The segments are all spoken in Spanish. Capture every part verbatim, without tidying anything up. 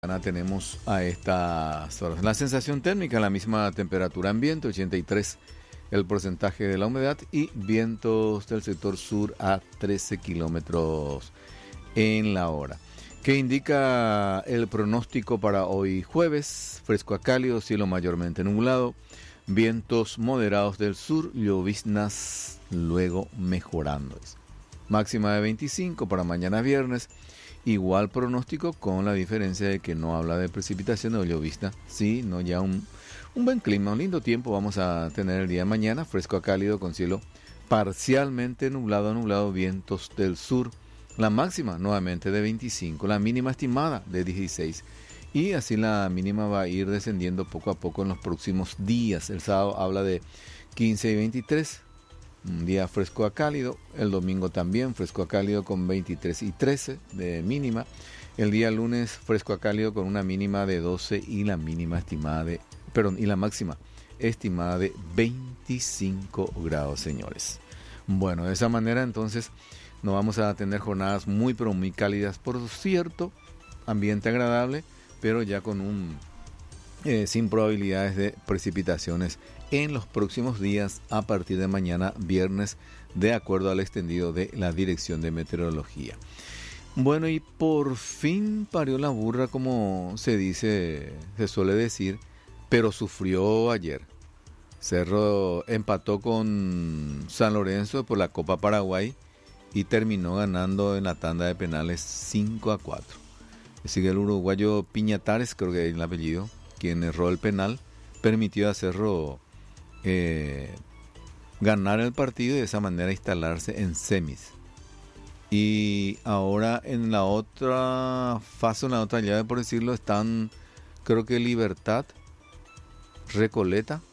Tenemos a estas horas la sensación térmica, la misma temperatura ambiente, ochenta y tres el porcentaje de la humedad y vientos del sector sur a trece kilómetros en la hora. ¿Qué indica el pronóstico para hoy jueves? Fresco a cálido, cielo mayormente nublado, vientos moderados del sur, lloviznas luego mejorando. Máxima de veinticinco para mañana viernes. Igual pronóstico con la diferencia de que no habla de precipitación o llovizna, sí, no ya un, un buen clima, un lindo tiempo vamos a tener el día de mañana, fresco a cálido con cielo parcialmente nublado, nublado, vientos del sur, la máxima nuevamente de veinticinco, la mínima estimada de dieciséis y así la mínima va a ir descendiendo poco a poco en los próximos días. El sábado habla de quince y veintitrés. Un día fresco a cálido, el domingo también fresco a cálido con veintitrés y trece de mínima. El día lunes fresco a cálido con una mínima de doce y la mínima estimada de, perdón, y la máxima estimada de veinticinco grados, señores. Bueno, de esa manera entonces no vamos a tener jornadas muy pero muy cálidas, por cierto, ambiente agradable, pero ya con un eh, sin probabilidades de precipitaciones en los próximos días a partir de mañana viernes, de acuerdo al extendido de la Dirección de Meteorología. Bueno, y por fin parió la burra, como se dice, se suele decir, pero sufrió ayer. Cerro empató con San Lorenzo por la Copa Paraguay y terminó ganando en la tanda de penales cinco a cuatro. Sigue el uruguayo Piñatares, creo que es el apellido, quien erró el penal, permitió a Cerro Eh, ganar el partido y de esa manera instalarse en semis. Y ahora en la otra fase, en la otra llave, por decirlo, están, creo que Libertad, Recoleta,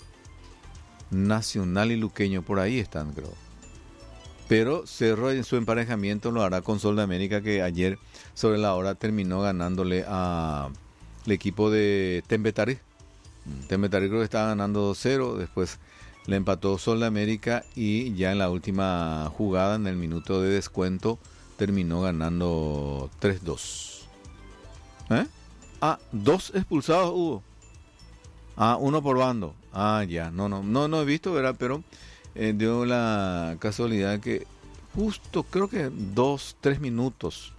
Nacional y Luqueño, por ahí están, creo. Pero Cerro en su emparejamiento lo hará con Sol de América, que ayer sobre la hora terminó ganándole al equipo de Tembetarí. Tembetarí creo que estaba ganando dos cero, después le empató Sol de América y ya en la última jugada, en el minuto de descuento, terminó ganando tres dos. ¿Eh? Ah, dos expulsados hubo. Ah, uno por bando. Ah, ya, no, no, no, no he visto, ¿verdad? Pero eh, dio la casualidad que justo creo que dos, tres minutos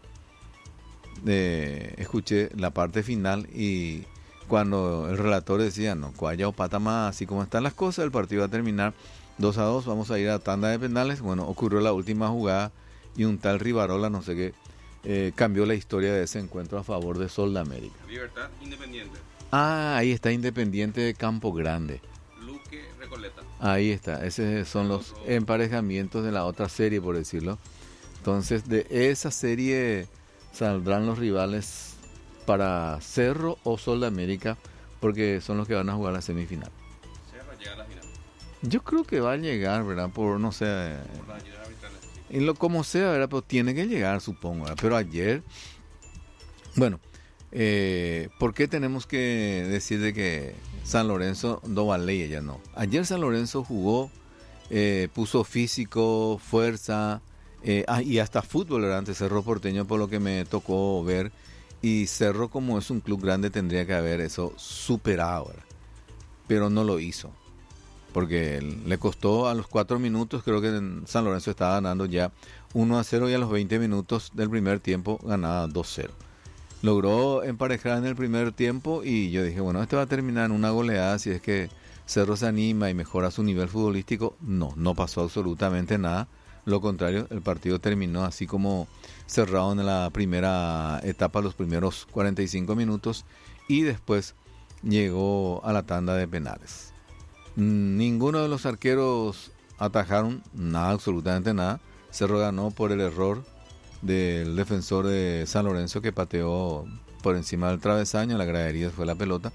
eh, escuché la parte final y cuando el relator decía, no, Cuaya o pata más, así como están las cosas, el partido va a terminar dos a dos, vamos a ir a tanda de penales. Bueno, ocurrió la última jugada y un tal Rivarola, no sé qué, eh, cambió la historia de ese encuentro a favor de Sol de América. Libertad, Independiente. Ah, ahí está Independiente de Campo Grande. Luque, Recoleta. Ahí está, esos son los emparejamientos de la otra serie, por decirlo. Entonces, de esa serie saldrán los rivales para Cerro o Sol de América, porque son los que van a jugar la semifinal. Cerro llega a la final. Yo creo que va a llegar, ¿verdad? Por, no sé, por la ayuda arbitral. Y lo como sea, ¿verdad? Pues tiene que llegar, supongo, ¿verdad? Pero ayer, bueno, eh, ¿por qué tenemos que decir de que San Lorenzo no vale ya no? Ayer San Lorenzo jugó, eh, puso físico, fuerza, eh, ah, y hasta fútbol, ¿verdad? Ante Cerro Porteño, por lo que me tocó ver. Y Cerro, como es un club grande, tendría que haber eso superado, ¿verdad? Pero no lo hizo, porque le costó a los cuatro minutos, creo que en San Lorenzo estaba ganando ya uno a cero y a los veinte minutos del primer tiempo ganaba dos cero. Logró emparejar en el primer tiempo y yo dije, bueno, este va a terminar en una goleada si es que Cerro se anima y mejora su nivel futbolístico. No, no pasó absolutamente nada. Lo contrario, el partido terminó así como cerrado en la primera etapa, los primeros cuarenta y cinco minutos, y después llegó a la tanda de penales. Ninguno de los arqueros atajaron nada, absolutamente nada. Cerro ganó por el error del defensor de San Lorenzo, que pateó por encima del travesaño, la gradería fue la pelota,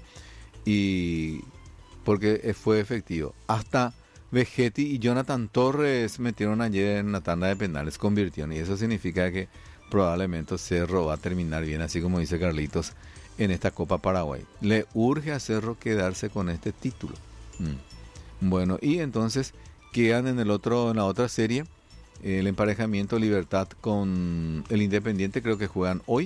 y porque fue efectivo. Hasta Vegetti y Jonathan Torres metieron ayer en la tanda de penales, convirtieron, y eso significa que probablemente Cerro va a terminar bien, así como dice Carlitos, en esta Copa Paraguay. Le urge a Cerro quedarse con este título. Mm. Bueno, y entonces quedan en el otro, en la otra serie, el emparejamiento Libertad con el Independiente, creo que juegan hoy,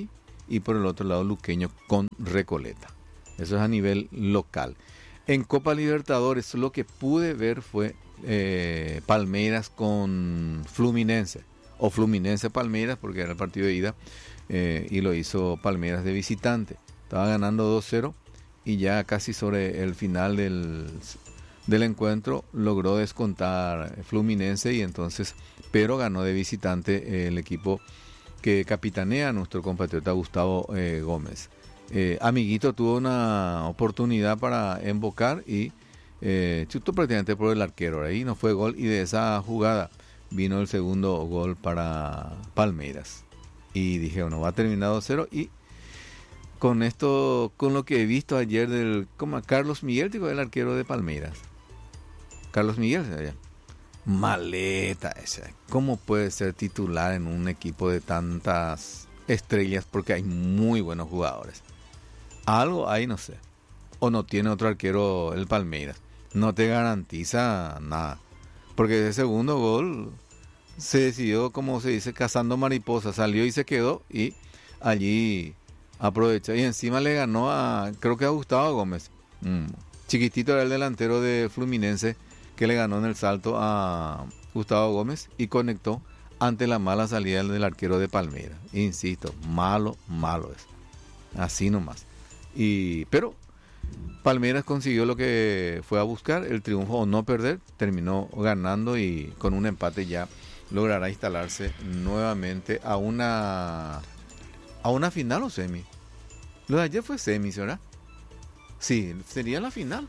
y por el otro lado Luqueño con Recoleta. Eso es a nivel local. En Copa Libertadores lo que pude ver fue eh, Palmeiras con Fluminense, o Fluminense Palmeiras, porque era el partido de ida, eh, y lo hizo Palmeiras de visitante. Estaba ganando dos cero y ya casi sobre el final del, del encuentro logró descontar Fluminense, y entonces, pero ganó de visitante el equipo que capitanea nuestro compatriota Gustavo eh, Gómez. Eh, Amiguito tuvo una oportunidad para embocar y eh, chutó prácticamente por el arquero. Ahí no fue gol, y de esa jugada vino el segundo gol para Palmeiras. Y dije, bueno, va a terminar dos cero. Y con esto, con lo que he visto ayer del como Carlos Miguel, digo, el arquero de Palmeiras. Carlos Miguel, ¿sabes? Maleta esa. ¿Cómo puede ser titular en un equipo de tantas estrellas? Porque hay muy buenos jugadores. Algo ahí, no sé. O no tiene otro arquero el Palmeiras. No te garantiza nada. Porque ese segundo gol se decidió, como se dice, cazando mariposas. Salió y se quedó, y allí aprovechó. Y encima le ganó a, creo que a Gustavo Gómez. Mm. Chiquitito era el delantero de Fluminense, que le ganó en el salto a Gustavo Gómez y conectó ante la mala salida del arquero de Palmeiras. Insisto, malo, malo es. Así nomás. Y, pero Palmeiras consiguió lo que fue a buscar, el triunfo o no perder, terminó ganando, y con un empate ya logrará instalarse nuevamente a una a una final o semi. Lo de ayer fue semi, ¿verdad? Sí, sería la final.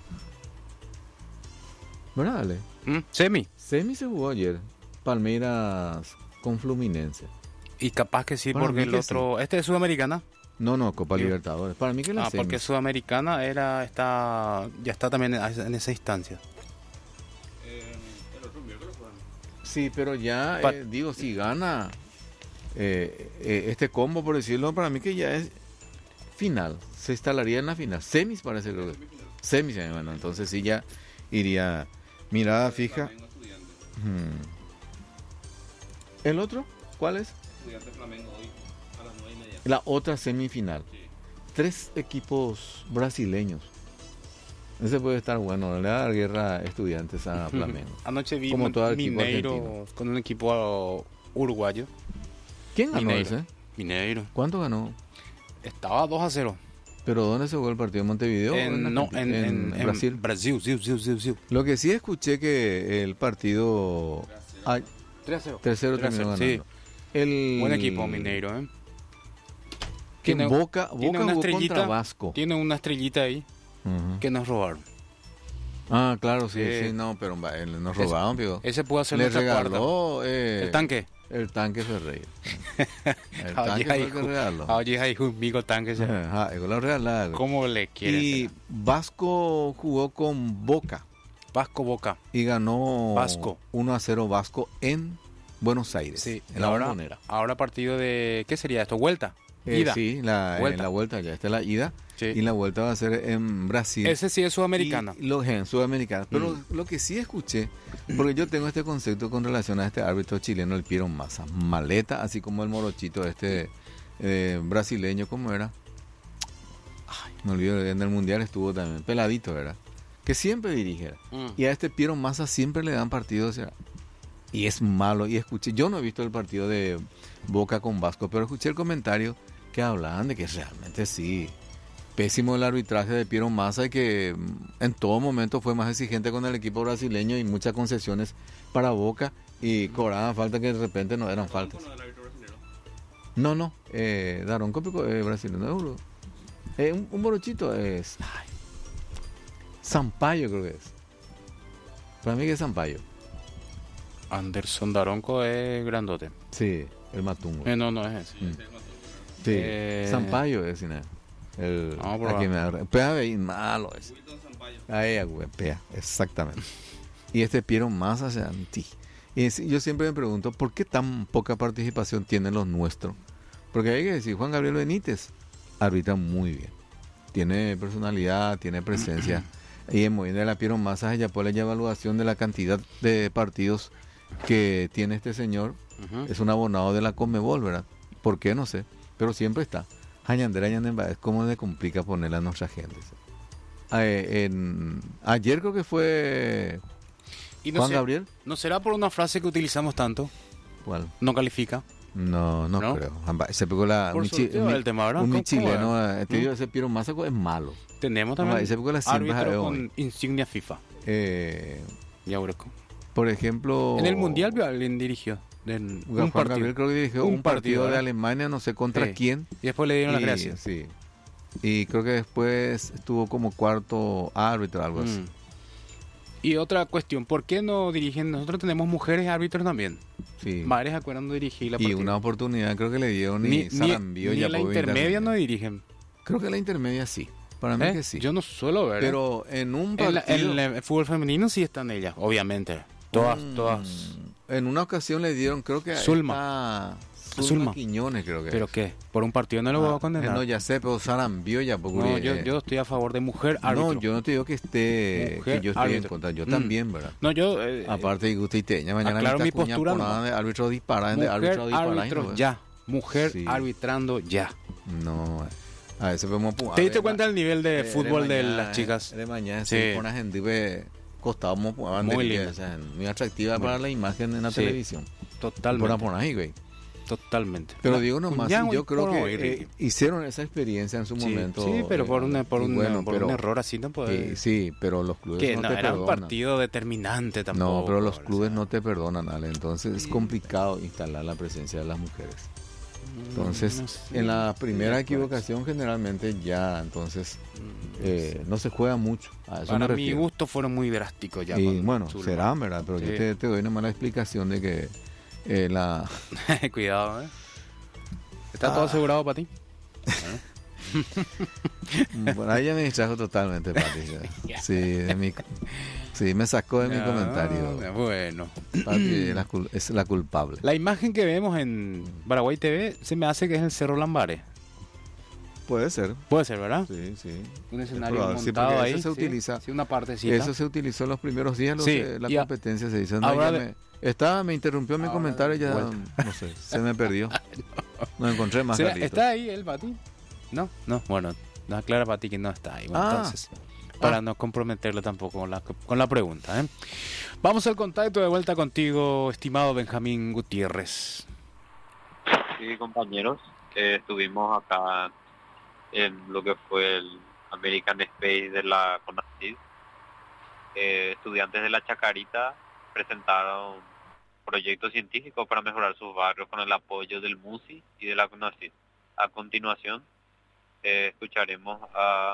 ¿Verdad, Ale? Mm, semi. Semi se jugó ayer. Palmeiras con Fluminense. Y capaz que sí, Para porque mí el que otro... ¿Este es Sudamericana? No, no, Copa Yo- Libertadores. Para mí que la Ah, semi. porque Sudamericana era, está, ya está también en, en esa instancia. Eh, el otro miércoles juegan. Sí, pero ya, Pa- eh, digo, si gana eh, eh, este combo, por decirlo, para mí que ya es final. Se instalaría en la final. Semis parece, creo que. Semis, eh, bueno, entonces sí ya iría mirada fija. Flamengo Estudiantes. Hmm. ¿El otro? ¿Cuál es? Estudiantes Flamengo hoy a las nueve y media. La otra semifinal. Sí. Tres equipos brasileños. Ese puede estar bueno. Le da guerra a Estudiantes a Flamengo. Anoche vi Como un todo equipo Mineiro argentino. con un equipo uruguayo. ¿Quién ganó Mineiro. ese? Mineiro. ¿Cuánto ganó? Estaba dos a cero. ¿Pero dónde se jugó el partido? ¿En Montevideo? o En, no, Argentina? en, en, en en Brasil. Brasil. Brasil, Brasil, Brasil. Lo que sí escuché que el partido ah, tres a cero. tercero tres a terminó cero, ganando. El Buen equipo, Mineiro, ¿eh? Que Tiene- Boca, tiene Boca una jugó estrellita. contra Vasco. Tiene una estrellita ahí Ujú. que nos robaron. Ah, claro, sí, Sí. sí, no, pero va, él nos Ese- robaron, pico. Ese puede ser Le nuestra cuarta. regaló eh, El tanque. el tanque Ferreira. El Oye, tanque fue el que hijo. regaló. Oye, hay un mico tanque. ese. Ajá, eso lo regalaron. ¿Cómo le quiere? Y Vasco jugó con Boca Vasco Boca. y ganó Vasco. uno a cero Vasco en Buenos Aires, Sí. en la ahora, Bombonera. ahora partido de... ¿Qué sería esto? ¿Vuelta? Eh, Ida. sí, la Vuelta. vuelta. la vuelta ya está la ida, Sí. y la vuelta va a ser en Brasil. Ese sí es sudamericana. Y los en Sudamericana. Pero Mm. lo que sí escuché, porque yo tengo este concepto con relación a este árbitro chileno, el Piero Massa, maleta, así como el morochito este eh, brasileño, ¿cómo era? Ay, me olvido, en el Mundial estuvo también, peladito, ¿verdad? Que siempre dirige. Mm. Y a este Piero Massa siempre le dan partidos, o sea, y es malo. Y escuché, yo no he visto el partido de Boca con Vasco, pero escuché el comentario que hablaban de que realmente sí, pésimo el arbitraje de Piero Massa, y que mm, en todo momento fue más exigente con el equipo brasileño, y muchas concesiones para Boca, y cobraban falta que de repente no eran faltas. Con el árbitro brasileño. No, no, eh, Daron Cópico, eh, brasileño, no, bro. Eh, un, un morochito es ay, Sampaio, creo que es. Para mí que es Sampaio. Anderson Daronco es grandote. Sí, el Matungo. Eh, no, no es ese. Sí, Mm. ese es más duro. Sí, Eh, Sampaio es, ¿no? El, Vamos a probar. aquí me agarra- Pea ahí, malo es. Wilton Sampaio. Ahí, güey, pea, exactamente. Y este Piero Massa, o sea, anti. Y es- yo siempre me pregunto, ¿por qué tan poca participación tienen los nuestros? Porque hay que decir, Juan Gabriel Benítez arbitra muy bien. Tiene personalidad, tiene presencia. Y en Movida de la Piero Massa, ya por la evaluación de la cantidad de partidos que tiene este señor, Ujú. es un abonado de la Conmebol, ¿verdad? ¿Por qué? No sé. pero siempre está. Añandera, Añandemba, es como se complica ponerla a nuestra gente. Eh, en, ayer creo que fue ¿Y no Juan sé- Gabriel. ¿No será por una frase que utilizamos tanto? ¿Cuál? ¿No califica? No, no, ¿No? creo. Amba- Ese pegó la, Por un, chi- sorteo un- del tema, ¿verdad? un ¿Cómo- chileno, cómo eh, te digo, ese Piero Másaco es malo. Tenemos Amba, también ese porque la siembra árbitro es con hoy. insignia FIFA. Eh, Ya, Ureco. por ejemplo... En el Mundial alguien dirigió. En Juan un partido. Gabriel creo que dirigió Un un, partido, partido, de ¿verdad? Alemania, no sé contra Sí. quién. Y después le dieron las Y- gracias. Sí. Y creo que después estuvo como cuarto árbitro, algo así. Mm. Y otra cuestión, ¿por qué no dirigen? Nosotros tenemos mujeres árbitros también. Sí. Madres acuerdan de dirigir la Y partida. una oportunidad creo que le dieron y Ni, ni, Sarambío ni ya la por intermedia internet. no dirigen. Creo que la intermedia sí. Para mí ¿eh? que sí. Yo no suelo ver. ¿eh? Pero en un en, la- partido... en el fútbol femenino sí están ellas, obviamente. Todas, Mm, todas. En una ocasión le dieron, creo que a Zulma. esta- Zulma, Zulma. Quiñones, creo que. ¿Pero qué? Por un partido no lo voy a Ah, condenar. No, ya sé, pero Sarambío ya poco. No, yo, yo estoy a favor de mujer árbitro. No, yo no te digo que esté, Mujer que yo estoy en árbitro. contra. Yo Mm. también, ¿verdad? No, yo... eh, Aparte de gusta y teña, mañana aclaro mitad mi cuña postura por nada nomás. de árbitro disparan, de mujer árbitro disparan. árbitro ¿no? ya. Mujer Sí. arbitrando ya. No, a veces podemos pu- a ¿Te diste ver, cuenta del nivel de eh, fútbol de mañana, las chicas? De mañana, Sí. sí. Con la gente ve costado como jugaban Muy de linda. o sea, muy atractiva Muy para la imagen en la Sí. televisión. Totalmente. Por por ahí, güey. Totalmente. Pero No, digo nomás, ya, yo güey, creo por que hoy, eh, Ricky. hicieron esa experiencia en su Sí, momento. sí, pero por, eh, una, por, y una- bueno, por pero- un error así no puede. eh, sí, pero los clubes que no, no, te era un perdonan. partido determinante tampoco. No, pero los o clubes sea, no te perdonan, Ale. Entonces es Sí. complicado instalar la presencia de las mujeres. Entonces, no sé, en la primera pues. equivocación generalmente ya, entonces eh, no se juega mucho. A eso Para me mi refiero. gusto fueron muy drásticos ya. Y con bueno, Zulma. será, ¿verdad? Pero Sí. yo te, te doy una mala explicación de que eh, la... Cuidado, ¿eh? ¿Está Ah. todo asegurado para ti? Bueno, ahí ya me distrajo totalmente, Pati. ya. Sí, de mi- sí, me sacó de mi No, comentario. Bueno. Pati es la, cul- es la culpable. La imagen que vemos en Paraguay T V se me hace que es el Cerro Lambares. Puede ser. Puede ser, ¿verdad? Sí, sí. Un escenario probable, sí, montado porque ahí. eso se sí, utiliza- sí, una partecita. Eso se utilizó en los primeros días, los, Sí, eh, la y a- competencia se hizo. No, ahora ya de- me, estaba, me interrumpió mi Ahora comentario y de ya, vuelta. no sé, se me perdió. No encontré más, ¿Será- Carlitos. ¿Está ahí el Pati? No, no. Bueno, nos aclara Pati que no está ahí. Bueno, Ah. entonces, para Ah. no comprometerlo tampoco con la, con la pregunta. ¿eh? Vamos al contacto de vuelta contigo, estimado Benjamín Gutiérrez. Sí, compañeros, eh, estuvimos acá en lo que fue el American Space de la CONACYT. Eh, estudiantes de la Chacarita presentaron proyectos científicos para mejorar sus barrios con el apoyo del MUSI y de la CONACYT. A continuación, eh, escucharemos a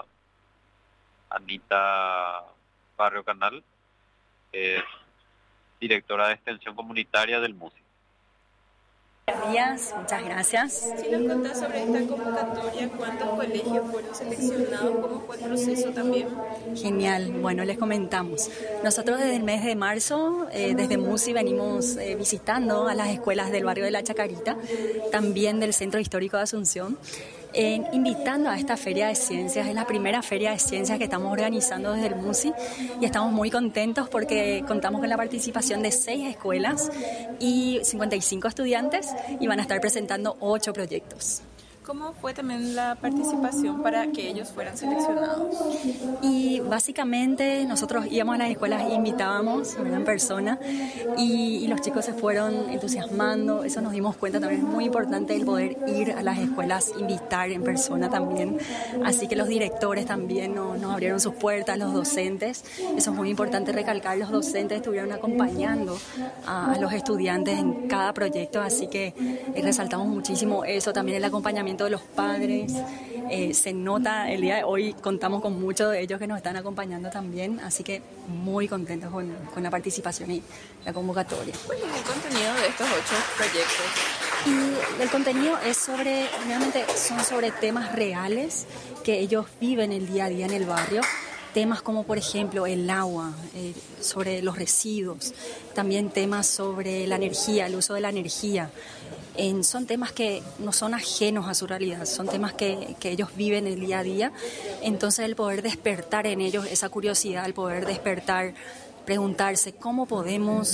Anita Barrio Canal, eh, directora de Extensión Comunitaria del MUSI. Buenos días, muchas gracias. Si nos contás sobre esta convocatoria, ¿cuántos colegios fueron seleccionados? ¿Cómo fue el proceso también? Genial, bueno, les comentamos. Nosotros desde el mes de marzo, eh, desde MUSI, venimos eh, visitando a las escuelas del barrio de La Chacarita, también del Centro Histórico de Asunción, eh, invitando a esta feria de ciencias. Es la primera feria de ciencias que estamos organizando desde el MUSI y estamos muy contentos porque contamos con la participación de seis escuelas y cincuenta y cinco estudiantes y van a estar presentando ocho proyectos. ¿Cómo fue también la participación para que ellos fueran seleccionados? Y básicamente nosotros íbamos a las escuelas e invitábamos, ¿verdad?, en persona, y, y los chicos se fueron entusiasmando. Eso nos dimos cuenta también, es muy importante el poder ir a las escuelas, invitar en persona también. Así que los directores también nos, nos abrieron sus puertas, los docentes. Eso es muy importante recalcar, los docentes estuvieron acompañando a, a los estudiantes en cada proyecto, así que eh, resaltamos muchísimo eso, también el acompañamiento de los padres. Eh, se nota el día de hoy, contamos con muchos de ellos que nos están acompañando también, así que muy contentos con, con la participación y la convocatoria. ¿Cuál es el contenido de estos ocho proyectos? Y el contenido es sobre, realmente son sobre temas reales que ellos viven el día a día en el barrio. Temas como, por ejemplo, el agua, eh, sobre los residuos, también temas sobre la energía, el uso de la energía. En, son temas que no son ajenos a su realidad, son temas que, que ellos viven el día a día. Entonces el poder despertar en ellos esa curiosidad, el poder despertar, preguntarse cómo podemos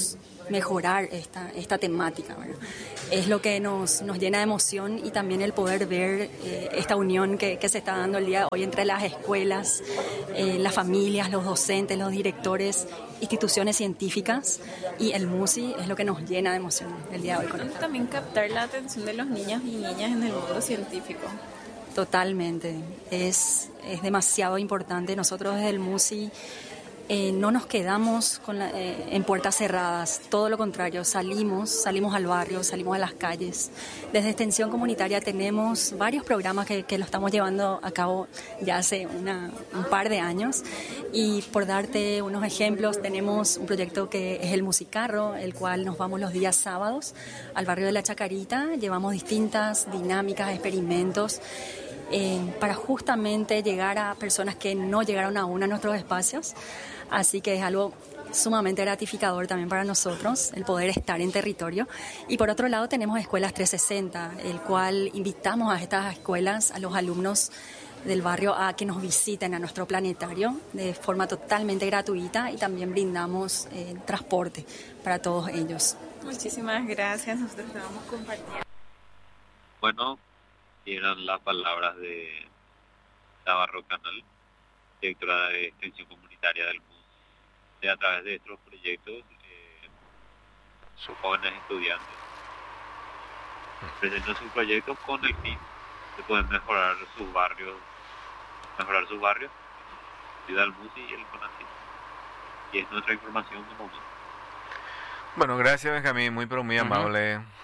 mejorar esta, esta temática, ¿verdad? Es lo que nos, nos llena de emoción y también el poder ver eh, esta unión que, que se está dando el día de hoy entre las escuelas, eh, las familias, los docentes, los directores, instituciones científicas y el MUSI es lo que nos llena de emoción el día de hoy. Con Es también captar la atención de los niños y niñas en el mundo científico. Totalmente, es, es demasiado importante. Nosotros desde el MUSI eh, no nos quedamos con la, eh, en puertas cerradas, todo lo contrario, salimos, salimos al barrio, salimos a las calles. Desde Extensión Comunitaria tenemos varios programas que, que lo estamos llevando a cabo ya hace una, un par de años y por darte unos ejemplos tenemos un proyecto que es el Musicarro, el cual nos vamos los días sábados al barrio de La Chacarita, llevamos distintas dinámicas, experimentos, Eh, para justamente llegar a personas que no llegaron aún a nuestros espacios. Así que es algo sumamente gratificador también para nosotros el poder estar en territorio. Y por otro lado tenemos Escuelas trescientos sesenta, el cual invitamos a estas escuelas, a los alumnos del barrio a que nos visiten a nuestro planetario de forma totalmente gratuita y también brindamos eh, transporte para todos ellos. Muchísimas gracias, nosotros estamos compartiendo. Bueno, eran las palabras de Navarro Canal, directora de Extensión Comunitaria del M U S, de a través de estos proyectos, eh, sus jóvenes estudiantes presentan sus proyectos con el fin de poder mejorar sus barrios, mejorar sus barrios, ayuda al M U S y el CONACYT. Y es nuestra información de momento. Bueno, gracias Benjamín, muy pero muy amable. Uh-huh.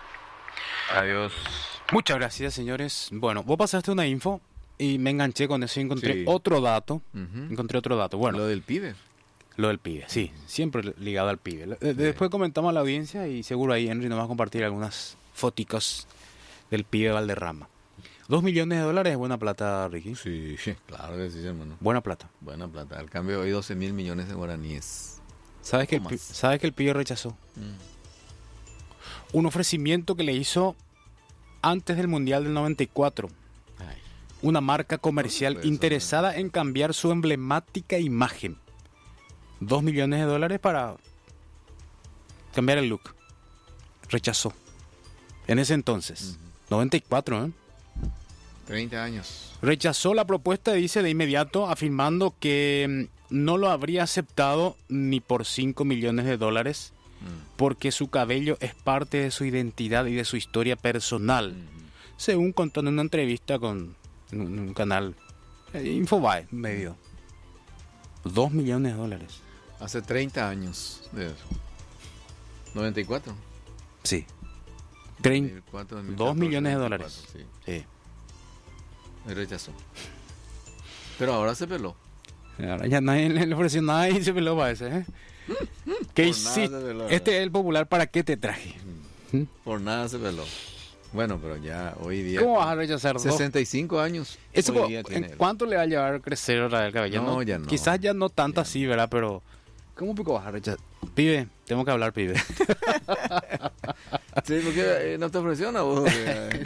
Adiós. Muchas gracias, señores. Bueno, vos pasaste una info y me enganché con eso y encontré Sí. otro dato. Uh-huh. Encontré otro dato. Bueno, Lo del pibe. lo del pibe, sí, siempre ligado al pibe. Eh, Después comentamos a la audiencia y seguro ahí Henry nos va a compartir algunas foticos del pibe Valderrama. Dos millones de dólares es buena plata, Ricky. Sí, claro que sí, hermano. Buena plata. Buena plata. Al cambio hoy doce mil millones de guaraníes. ¿Sabes que, el, Más. pi- ¿Sabes que el pibe rechazó? Mm. Un ofrecimiento que le hizo antes del Mundial del noventa y cuatro. Ay. Una marca comercial Eso, interesada en cambiar su emblemática imagen. Dos millones de dólares para cambiar el look. Rechazó. En ese entonces. Ujú. noventa y cuatro, ¿eh? treinta años. Rechazó la propuesta, dice, de inmediato, afirmando que mm, no lo habría aceptado ni por cinco millones de dólares, Mm. porque su cabello es parte de su identidad y de su historia personal. Mm. Según contó en una entrevista con en un, un canal eh, Infobae, medio. Dos millones de dólares. Hace treinta años de eso. noventa y cuatro. Sí. Trein- dos mil cuatro, dos mil dos catorce, millones de veinticuatro, dólares. Sí. Sí. Me rechazó. Pero ahora se peló. Ahora ya nadie le ofreció nada y se peló para ese, ¿eh? ¿Qué Por nada hiciste? se peló, Este ¿verdad? es el popular, ¿para qué te traje? Por nada se peló. Bueno, pero ya hoy día. ¿Cómo vas a rechazar dos? sesenta y cinco años. Eso, hoy cu- día tiene ¿En él. cuánto le va a llevar a crecer otra vez el cabello? No, ya no. Quizás ya no tanto así, ¿verdad? Pero, ¿cómo pico vas a rechazar? Pibe, tengo que hablar, pibe. Sí, porque eh, no te ofrecieron a vos. eh.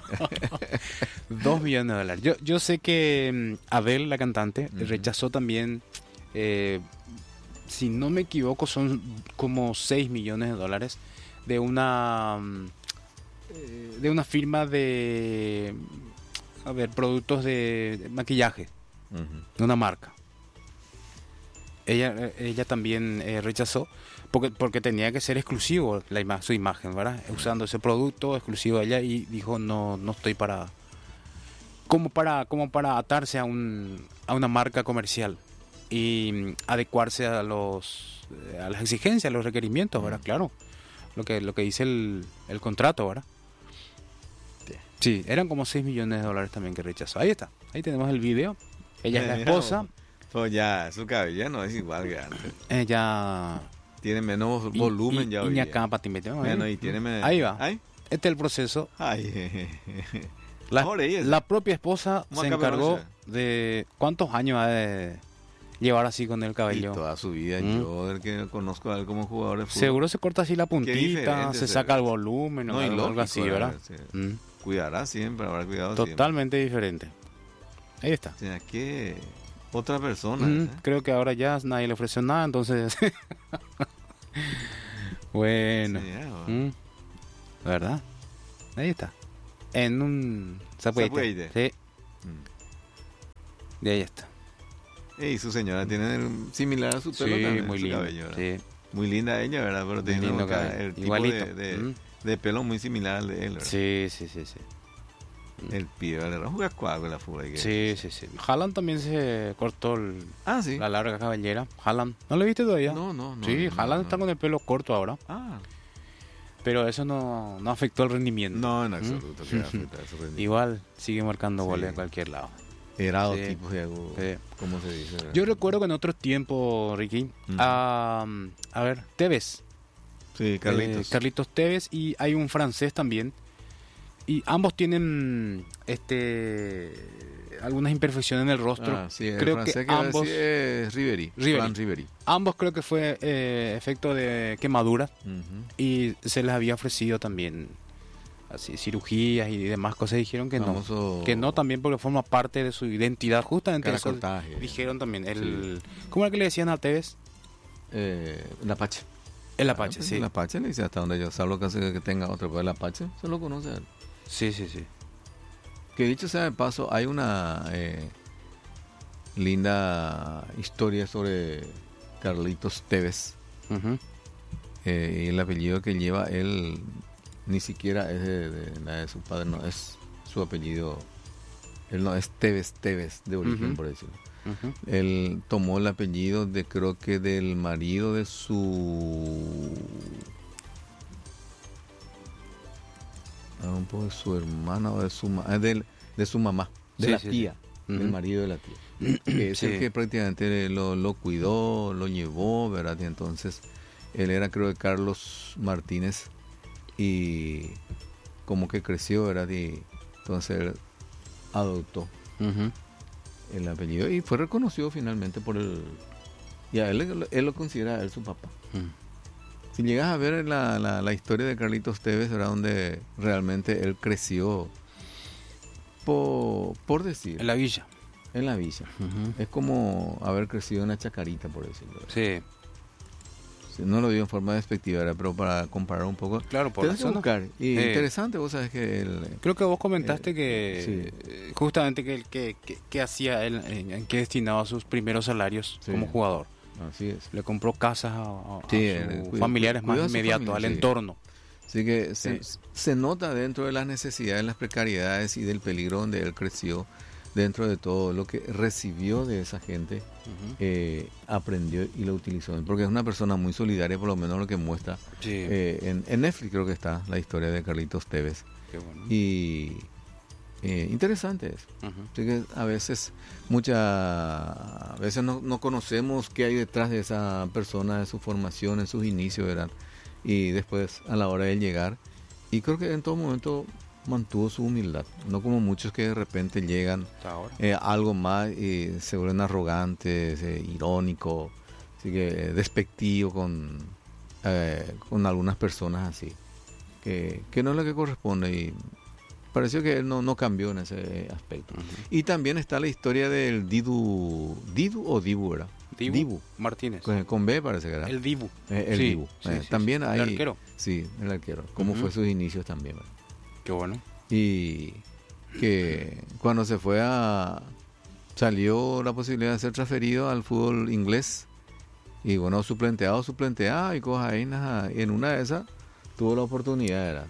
Dos millones de dólares. Yo, yo sé que mm, Adele, la cantante, Ujú. rechazó también, eh, si no me equivoco, son como seis millones de dólares de una mm, eh, de una firma de, a ver, productos de, de maquillaje, Ujú. de una marca. Ella, eh, ella también eh, rechazó porque, porque tenía que ser exclusivo la ima- su imagen, ¿verdad? Usando ese producto exclusivo de ella y dijo no, no estoy para como para como para atarse a un a una marca comercial y mm, adecuarse a los eh, a las exigencias, a los requerimientos, ¿verdad? Claro, lo que lo que dice el, el contrato, ¿verdad? Sí, eran como seis millones de dólares también que rechazó. Ahí está, ahí tenemos el video. Ella es la Mira, esposa. Pues ya, su cabello ya no es igual que antes. Ella Tiene menos volumen y, ya y, hoy y día. acá, patimete, ¿no? Bueno, y tiene menos... Ahí va. Ay, Este es el proceso. ay. La, Ahora ella- la propia esposa ¿Cómo se acá encargó conoce? de cuántos años ha de llevar así con el Y cabello. toda su vida, Mm. yo el que conozco a él como jugador de fútbol. Seguro se corta así la puntita, diferente se se saca ve. el volumen No, o y algo, algo lógico, así, ¿verdad? ¿verdad? Sí. Mm. Cuidará siempre, habrá cuidado siempre. Totalmente diferente. Ahí está. O sea, que otra persona. Mm, ¿eh? creo que ahora ya nadie le ofreció nada, entonces... Bueno. Sí, ya, va. Mm. ¿Verdad? Ahí está. En un zapueite. Zapueite. Sí. Mm. Y ahí está. Y su señora tiene el- similar a su pelo Sí, también, muy su lindo. cabello, ¿verdad? Sí. Muy linda ella, ¿verdad? Pero Muy tiene lindo acá cabello. el tipo Igualito. de, de, Mm. de pelo muy similar al de él, ¿verdad? Sí, sí, sí, sí. El pibe, ¿verdad? Juega cuadro la fútbol. hay que Sí, decir. sí, sí. Haaland también se cortó el- Ah, sí. la larga cabellera. Haaland. ¿No lo viste todavía? No, no, no. Sí, no, Haaland no. está con el pelo corto ahora. Ah, Pero eso no, no afectó el rendimiento. no, en absoluto. que va a afectar su rendimiento. Igual sigue marcando Sí. goles a cualquier lado. Era dos Sí. tipos de algo. Sí. ¿Cómo se dice? ¿verdad? Yo recuerdo que en otro tiempo, Ricky, Ujú. a, a ver, Tevez. Sí, Carlitos. Eh, Carlitos Tevez y hay un francés también. Y ambos tienen este algunas imperfecciones en el rostro. Ah, sí, el creo francés que que va a ambos, decir es Ribery. Ribery. Fran Ribery. ambos creo que fue eh, efecto de quemadura Ujú. y se les había ofrecido también así cirugías y demás cosas. Dijeron que Famoso- no, que no también porque forma parte de su identidad. Justamente eso Caracortaje. dijeron también. El, ¿Cómo era que le decían a Tevez? Eh, el Apache. El Apache, Ah, pues, sí. El Apache le dice hasta donde yo salvo que, que tenga otro, pero el Apache se lo conoce a él. Sí, sí, sí. Que dicho sea de paso, hay una eh, linda historia sobre Carlitos Tevez. Ujú. Eh, y el apellido que lleva él ni siquiera es de, de la de su padre, no es su apellido. Él no es Tevez Tevez de origen, Ujú. por decirlo. Ujú. Él tomó el apellido de, creo que del marido de su... Ah, un poco de su hermana o de su ma- ah, del- de su mamá, de Sí, la sí, tía, sí. del Ujú. marido de la tía. Que es el Sí. que prácticamente lo, lo cuidó, lo llevó, ¿verdad? Y entonces él era, creo que Carlos Martínez, y como que creció, ¿verdad? Y entonces él adoptó Ujú. el apellido y fue reconocido finalmente por el... Y a él, él lo considera a él su papá. Mm. Si llegas a ver la, la, la historia de Carlitos Tevez, era donde realmente él creció, por, por decir, En la villa. en la villa. Ujú. Es como haber crecido en la Chacarita, por decirlo. Sí, Sí, no lo digo en forma despectiva, ¿verdad? Pero para comparar un poco. claro, por Tienes que eso, ¿no? buscar. Y Sí. interesante, vos sabes que el, Creo que vos comentaste Eh, que sí. eh, justamente que, que, que, que hacía él, en, en qué destinaba sus primeros salarios Sí. como jugador. así es. Le compró casas a, a- a Sí, él sus cuida- familiares cuida más a su inmediatos, familia, al sí. entorno. Así que se, Sí. se nota dentro de las necesidades, las precariedades y del peligro donde él creció, dentro de todo lo que recibió de esa gente, Ujú. eh, aprendió y lo utilizó. Porque es una persona muy solidaria, por lo menos lo que muestra. Sí, Eh, en, en Netflix creo que está la historia de Carlitos Tevez. qué bueno. Y eh, interesante es. Ujú. Así que a veces, mucha, a veces no, no conocemos qué hay detrás de esa persona, de su formación, en sus inicios, ¿verdad? Y después a la hora de llegar. Y creo que en todo momento mantuvo su humildad. No como muchos que de repente llegan Hasta ahora. eh, a algo más y se vuelven arrogantes, eh, irónicos, así que eh, despectivo con, eh, con algunas personas así. Que, que no es lo que corresponde. Y pareció que él no, no cambió en ese aspecto. Ujú. Y también está la historia del Didu, Didu o Dibu, ¿verdad? Dibu, Dibu. Martínez. Con, con B parece que era. El Dibu. Eh, el Sí, Dibu. sí, Eh, sí, también sí. hay... El arquero. Sí, el arquero. Cómo Ujú. fue sus inicios también, ¿verdad? Qué bueno. Y que cuando se fue a... Salió la posibilidad de ser transferido al fútbol inglés. Y bueno, suplenteado, suplenteado y cosas ahí. Nada, y en una de esas tuvo la oportunidad, ¿verdad?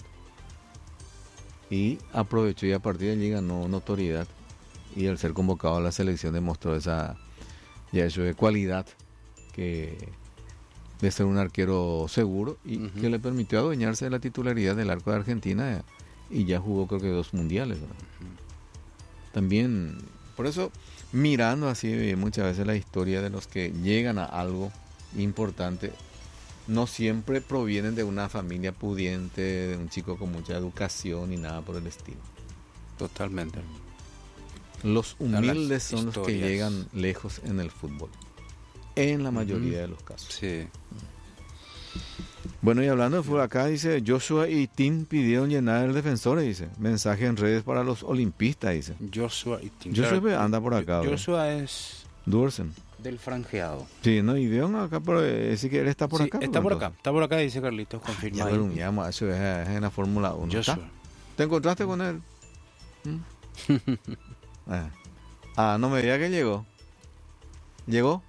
Y aprovechó y a partir de allí ganó notoriedad. Y al ser convocado a la selección demostró esa ya eso de cualidad que de ser un arquero seguro y Ujú. que le permitió adueñarse de la titularidad del arco de Argentina y ya jugó creo que dos mundiales, ¿verdad? También, por eso, mirando así eh, muchas veces la historia de los que llegan a algo importante, no siempre provienen de una familia pudiente, de un chico con mucha educación y nada por el estilo. Totalmente. Los Son las humildes son los que historias. llegan lejos en el fútbol, en la mayoría Ujú. de los casos. Sí. Bueno, y hablando de fútbol, acá dice Joshua y Tim pidieron llenar el defensor, dice. Mensaje en redes para los olimpistas, dice. Joshua y Tim. Joshua Claro, anda por acá, ¿verdad? Joshua es... Dursen. del franjeado. Sí, no, y veo acá, pero decir que él está por Sí, acá. está ¿no? por Entonces, acá, está por acá, dice Carlitos, confirma. Ya ahí. ver un llama, eso es, es en la Fórmula uno. Yo ¿Está? soy. ¿Te encontraste con él? ¿Mm? ah. ah, no me diga que llegó. ¿Llegó?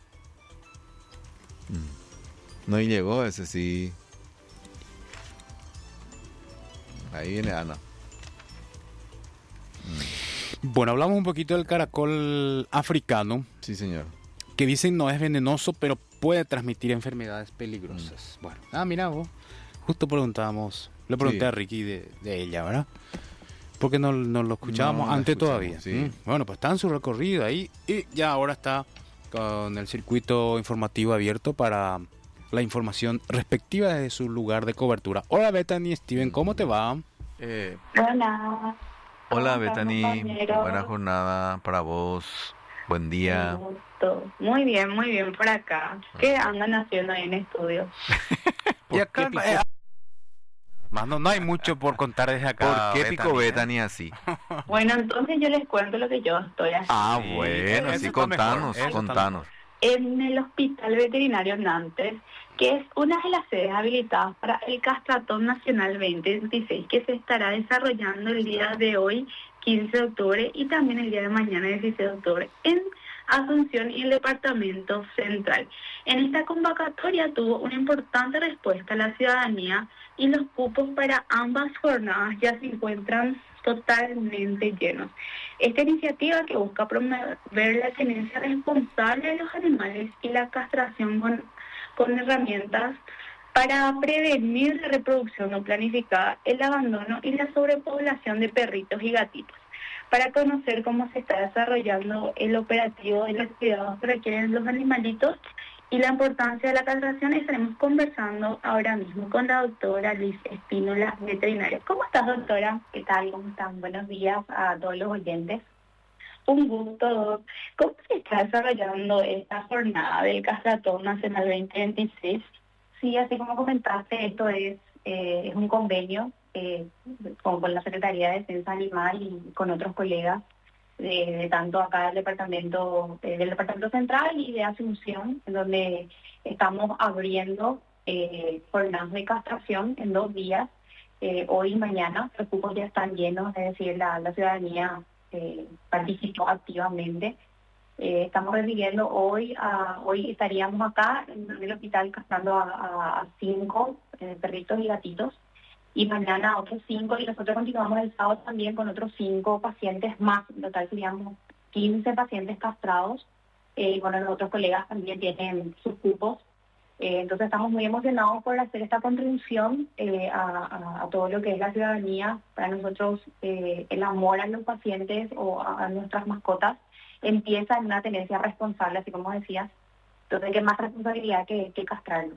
Mm. No, y llegó, ese sí. Ahí viene Ana. Mm. Bueno, hablamos un poquito del caracol africano, Sí, señor. que dicen no es venenoso, pero puede transmitir enfermedades peligrosas. Mm. Bueno, ah, mira vos, justo preguntábamos, le pregunté Sí. a Ricky de, de ella, ¿verdad? Porque no, no lo escuchábamos No, no antes escuchamos, todavía. sí. Mm. Bueno, pues está en su recorrido ahí y ya ahora está con el circuito informativo abierto para la información respectiva de su lugar de cobertura. Hola Bethany, Steven, ¿cómo te va? Eh, Hola. hola, ¿Cómo estás, Bethany. compañero? Buena jornada para vos. Buen día. Un gusto. Muy bien, muy bien por acá. ¿Qué andan haciendo ahí en estudio? Y acá, picó? eh, más no, no hay mucho por contar desde acá. ¿Por qué picó Bethany, eh? Bethany así? Bueno, entonces yo les cuento lo que yo estoy haciendo. Ah, Sí, bueno, eso sí, está contanos, mejor, eso está contanos. En el Hospital Veterinario Nantes, que es una de las sedes habilitadas para el Castratón Nacional veinte veintiséis, que se estará desarrollando el día de hoy, quince de octubre, y también el día de mañana, dieciséis de octubre, en Asunción y el Departamento Central. En esta convocatoria tuvo una importante respuesta a la ciudadanía y los cupos para ambas jornadas ya se encuentran totalmente llenos. Esta iniciativa, que busca promover la tenencia responsable de los animales y la castración con, con herramientas para prevenir la reproducción no planificada, el abandono y la sobrepoblación de perritos y gatitos. Para conocer cómo se está desarrollando el operativo de los cuidados que requieren los animalitos y la importancia de la castración, estaremos conversando ahora mismo con la doctora Liz Espínola, veterinaria. ¿Cómo estás, doctora? ¿Qué tal? ¿Cómo están? Buenos días a todos los oyentes. Un gusto. ¿Cómo se está desarrollando esta jornada del Castratón Nacional veinte veintiséis? Sí, así como comentaste, esto es, eh, es un convenio eh, con, con la Secretaría de Defensa Animal y con otros colegas de, de tanto acá del departamento eh, del departamento central y de Asunción, en donde estamos abriendo eh, jornadas de castración en dos días, eh, hoy y mañana. Los cupos ya están llenos, es decir, la, la ciudadanía eh, participó activamente. Eh, estamos recibiendo hoy, a, hoy estaríamos acá en el hospital castrando a, a, a cinco eh, perritos y gatitos, y mañana a otros cinco, y nosotros continuamos el sábado también con otros cinco pacientes más. En total seríamos quince pacientes castrados, eh, y bueno, los otros colegas también tienen sus cupos. Eh, entonces estamos muy emocionados por hacer esta contribución eh, a, a, a todo lo que es la ciudadanía. Para nosotros eh, el amor a los pacientes o a, a nuestras mascotas empieza en una tenencia responsable, así como decías. Entonces, ¿qué más responsabilidad que, que castrarlo?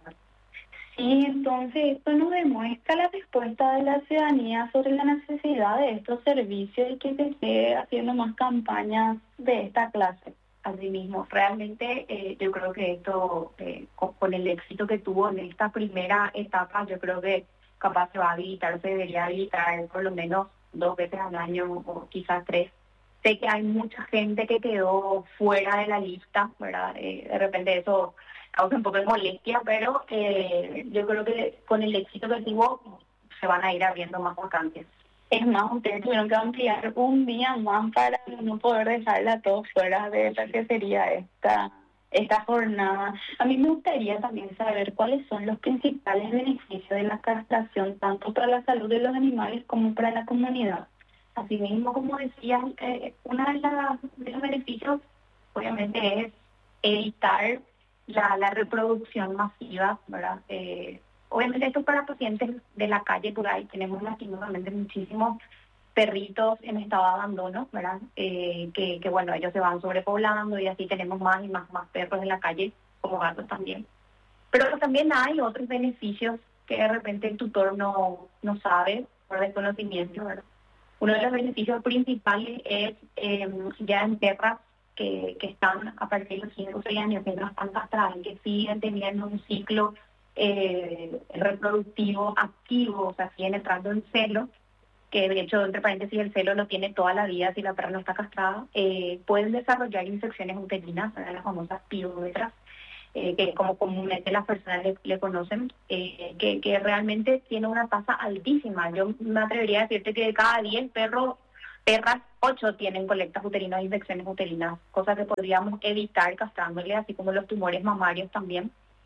Sí, entonces esto nos demuestra la respuesta de la ciudadanía sobre la necesidad de estos servicios y que se esté haciendo más campañas de esta clase. Asimismo, realmente eh, yo creo que esto, eh, con, con el éxito que tuvo en esta primera etapa, yo creo que capaz se va a habilitar, se debería habilitar por lo menos dos veces al año o quizás tres. Sé que hay mucha gente que quedó fuera de la lista, ¿verdad? Eh, de repente eso causa un poco de molestia, pero eh, yo creo que con el éxito que tuvo se van a ir abriendo más vacantes. Es más, ustedes tuvieron que ampliar un día más para no poder dejarla todo fuera de lo que sería esta, esta jornada. A mí me gustaría también saber cuáles son los principales beneficios de la castración, tanto para la salud de los animales como para la comunidad. Asimismo, como decía, eh, uno de, de los beneficios obviamente es evitar la, la reproducción masiva, ¿verdad? Eh, obviamente esto para pacientes de la calle, por ahí tenemos lastimosamente muchísimos perritos en estado de abandono, ¿verdad? Eh, que, que bueno, ellos se van sobrepoblando y así tenemos más y más, más perros en la calle, como gatos también. Pero también hay otros beneficios que de repente el tutor no, no sabe por desconocimiento, ¿verdad? Uno de los beneficios principales es eh, ya en perras que, que están a partir de los cinco o seis años, que no están castradas, que siguen teniendo un ciclo eh, reproductivo activo, o sea, siguen entrando en celo. que de hecho, entre paréntesis, el celo lo tiene toda la vida si la perra no está castrada, eh, pueden desarrollar infecciones uterinas, las famosas pirómetras, eh, que como comúnmente las personas le, le conocen, eh, que, que realmente tiene una tasa altísima. Yo me atrevería a decirte que de cada diez perros, perras, ocho tienen colectas uterinas e infecciones uterinas, cosas que podríamos evitar castrándole, así como los tumores mamarios también.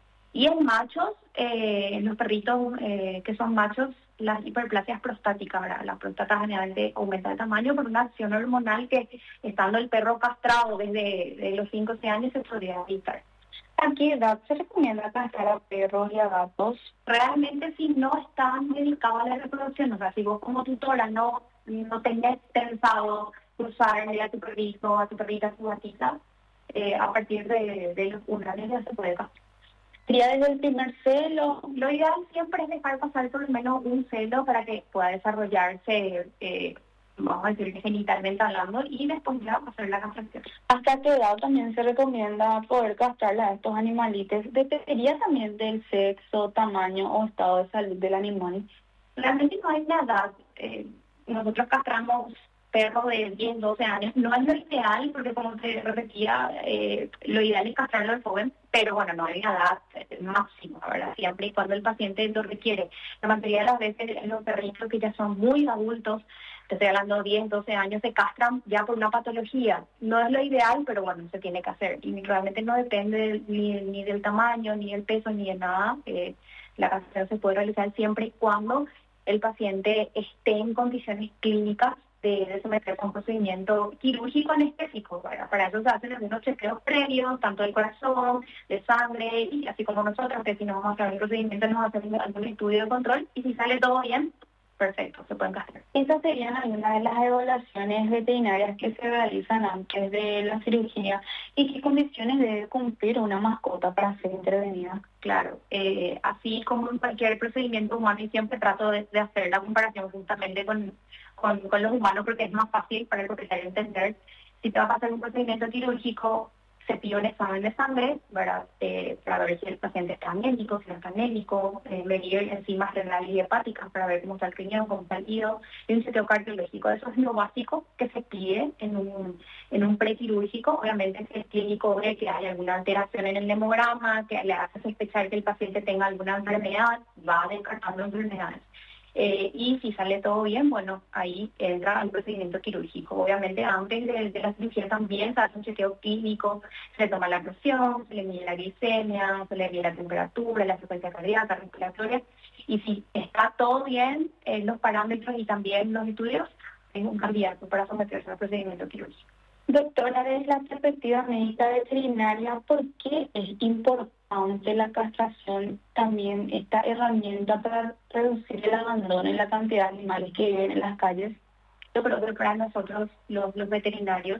Y en machos, eh, los perritos eh, que son machos, las hiperplasias prostáticas, ¿verdad? La próstata generalmente aumenta de tamaño por una acción hormonal que, estando el perro castrado desde de los cinco o seis años, se podría evitar. ¿A qué edad se recomienda castrar a perros y a gatos? Realmente si no están dedicados a la reproducción, o sea, si vos como tutora no, no tenés pensado cruzarle a tu perrito, a tu perrita, a tu gatita, eh, a partir de, de los un año ya se puede castrar. ¿Cría desde el primer celo? Lo ideal siempre es dejar pasar por lo menos un celo para que pueda desarrollarse, eh, vamos a decir, genitalmente hablando, y después ya pasar la castración. ¿Hasta qué edad también se recomienda poder castrar a estos animalitos? ¿Dependería también del sexo, tamaño o estado de salud del animal? Realmente no hay una edad. Eh, nosotros castramos perros de diez, doce años. No es lo ideal, porque como te repetía, eh, lo ideal es castrarlo al joven, pero bueno, no hay una edad eh, máxima, ¿verdad? Siempre y cuando el paciente lo requiere. La mayoría de las veces los perritos que ya son muy adultos, te estoy hablando diez, doce años, se castran ya por una patología. No es lo ideal, pero bueno, se tiene que hacer. Y realmente no depende del, ni, ni del tamaño, ni del peso, ni de nada. Eh, la castración se puede realizar siempre y cuando el paciente esté en condiciones clínicas de, de someterse a un procedimiento quirúrgico anestésico. Para, para eso se hacen algunos chequeos previos, tanto del corazón, de sangre, y así como nosotros, que si no vamos a hacer el procedimiento, nos hacemos algún estudio de control, y si sale todo bien, perfecto, se pueden castrar. Estas serían algunas de las evaluaciones veterinarias que se realizan antes de la cirugía. ¿Y qué condiciones debe cumplir una mascota para ser intervenida? Claro, eh, así como en cualquier procedimiento humano, y siempre trato de, de hacer la comparación justamente con, con, con los humanos, porque es más fácil para el propietario entender. Si te vas a hacer un procedimiento quirúrgico, se pide un examen de sangre, ¿verdad? Eh, para ver si el paciente está anémico, si no está anémico, eh, medir enzimas renales y hepáticas para ver cómo está el riñón, cómo está el hígado, y un chequeo cardiológico. Eso es lo básico que se pide en un, en un prequirúrgico. Obviamente, si el clínico ve que hay alguna alteración en el hemograma, que le hace sospechar que el paciente tenga alguna enfermedad, va descartando enfermedades. Eh, y si sale todo bien, bueno, ahí entra el procedimiento quirúrgico. Obviamente, antes de, de la cirugía también se hace un chequeo clínico, se le toma la presión, se le mide la glicemia, se le mide la temperatura, la frecuencia cardíaca, respiratoria, y si está todo bien, eh, los parámetros y también los estudios, es un candidato para someterse al procedimiento quirúrgico. Doctora, desde la perspectiva médica veterinaria, ¿por qué es importante la castración, también esta herramienta para reducir el abandono en la cantidad de animales que viven en las calles? Yo creo que para nosotros, los, los veterinarios,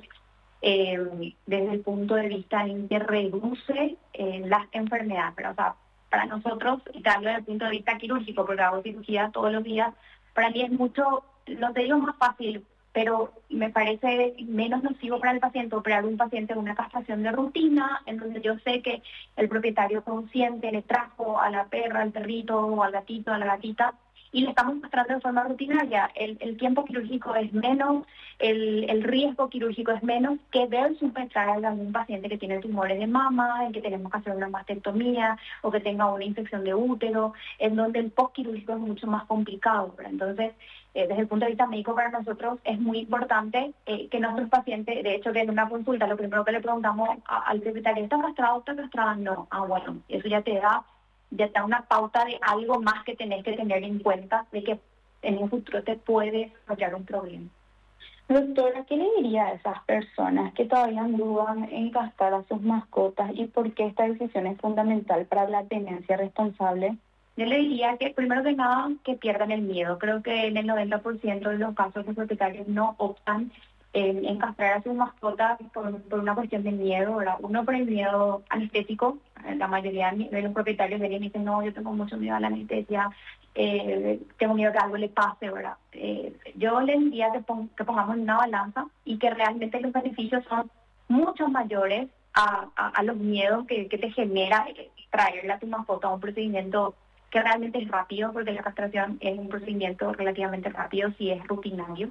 eh, desde el punto de vista en que reduce eh, las enfermedades, pero, o sea, para nosotros, y también desde el punto de vista quirúrgico, porque hago cirugía todos los días, para mí es mucho, no te digo más fácil, pero me parece menos nocivo para el paciente operar un paciente en una castración de rutina, en donde yo sé que el propietario consciente le trajo a la perra, al perrito, o al gatito, a la gatita, y le estamos castrando de forma rutinaria. El, el tiempo quirúrgico es menos, el, el riesgo quirúrgico es menos que ver sospechar a algún paciente que tiene tumores de mama, en que tenemos que hacer una mastectomía, o que tenga una infección de útero, en donde el postquirúrgico es mucho más complicado. ¿Verdad? Entonces, Eh, desde el punto de vista médico, para nosotros es muy importante eh, que nuestros pacientes, de hecho que en una consulta lo primero que le preguntamos a, al propietario, ¿está castrado o está castrada? No. Ah, bueno, eso ya te da, ya te da una pauta de algo más que tenés que tener en cuenta, de que en un futuro te puede desarrollar un problema. Doctora, ¿qué le diría a esas personas que todavía dudan en castrar a sus mascotas y por qué esta decisión es fundamental para la tenencia responsable? Yo le diría que, primero que nada, que pierdan el miedo. Creo que en el noventa por ciento de los casos los propietarios no optan en, en castrar a sus mascotas por, por una cuestión de miedo, ¿verdad? Uno por el miedo anestésico. La mayoría de los propietarios vienen y dicen, no, yo tengo mucho miedo a la anestesia, eh, tengo miedo que algo le pase, ¿verdad? Eh, yo les diría que, pon, que pongamos en una balanza y que realmente los beneficios son mucho mayores a, a, a los miedos que, que te genera traerle a tu mascota a un procedimiento que realmente es rápido, porque la castración es un procedimiento relativamente rápido si es rutinario.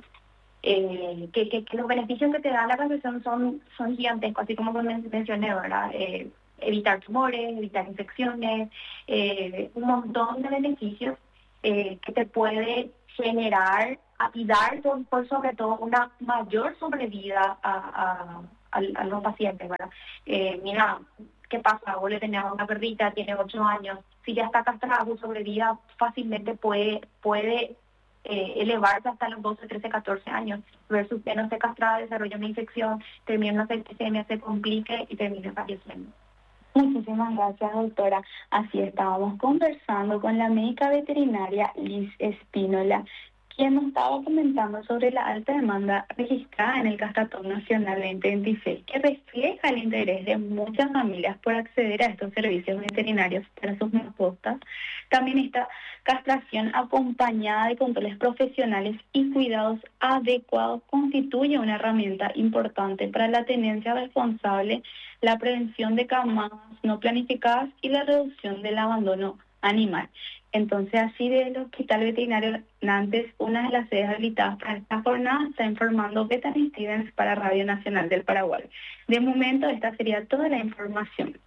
Eh, que, que, que los beneficios que te da la castración son, son gigantescos, así como men- mencioné, ¿verdad? Eh, evitar tumores, evitar infecciones, eh, un montón de beneficios eh, que te puede generar a- y dar por, por sobre todo una mayor sobrevida a, a, a, a los pacientes, ¿verdad? Eh, mira, ¿qué pasa? Vos le tenés a una perrita, tiene ocho años, si ya está castrada, su sobrevida fácilmente puede, puede eh, elevarse hasta los doce, trece, catorce años, versus que no esté castrada, desarrolla una infección, termina una septicemia, se complique y termina falleciendo. Muchísimas gracias, doctora. Así estábamos conversando con la médica veterinaria Liz Espínola, quien nos estaba comentando sobre la alta demanda registrada en el Castratón Nacional veinte veintiséis, que refleja el interés de muchas familias por acceder a estos servicios veterinarios para sus mascotas. También esta castración acompañada de controles profesionales y cuidados adecuados constituye una herramienta importante para la tenencia responsable, la prevención de camadas no planificadas y la reducción del abandono animal. Entonces, así del Hospital Veterinario Nantes, una de las sedes habilitadas para esta jornada, está informando Bethany Stevens para Radio Nacional del Paraguay. De momento, esta sería toda la información.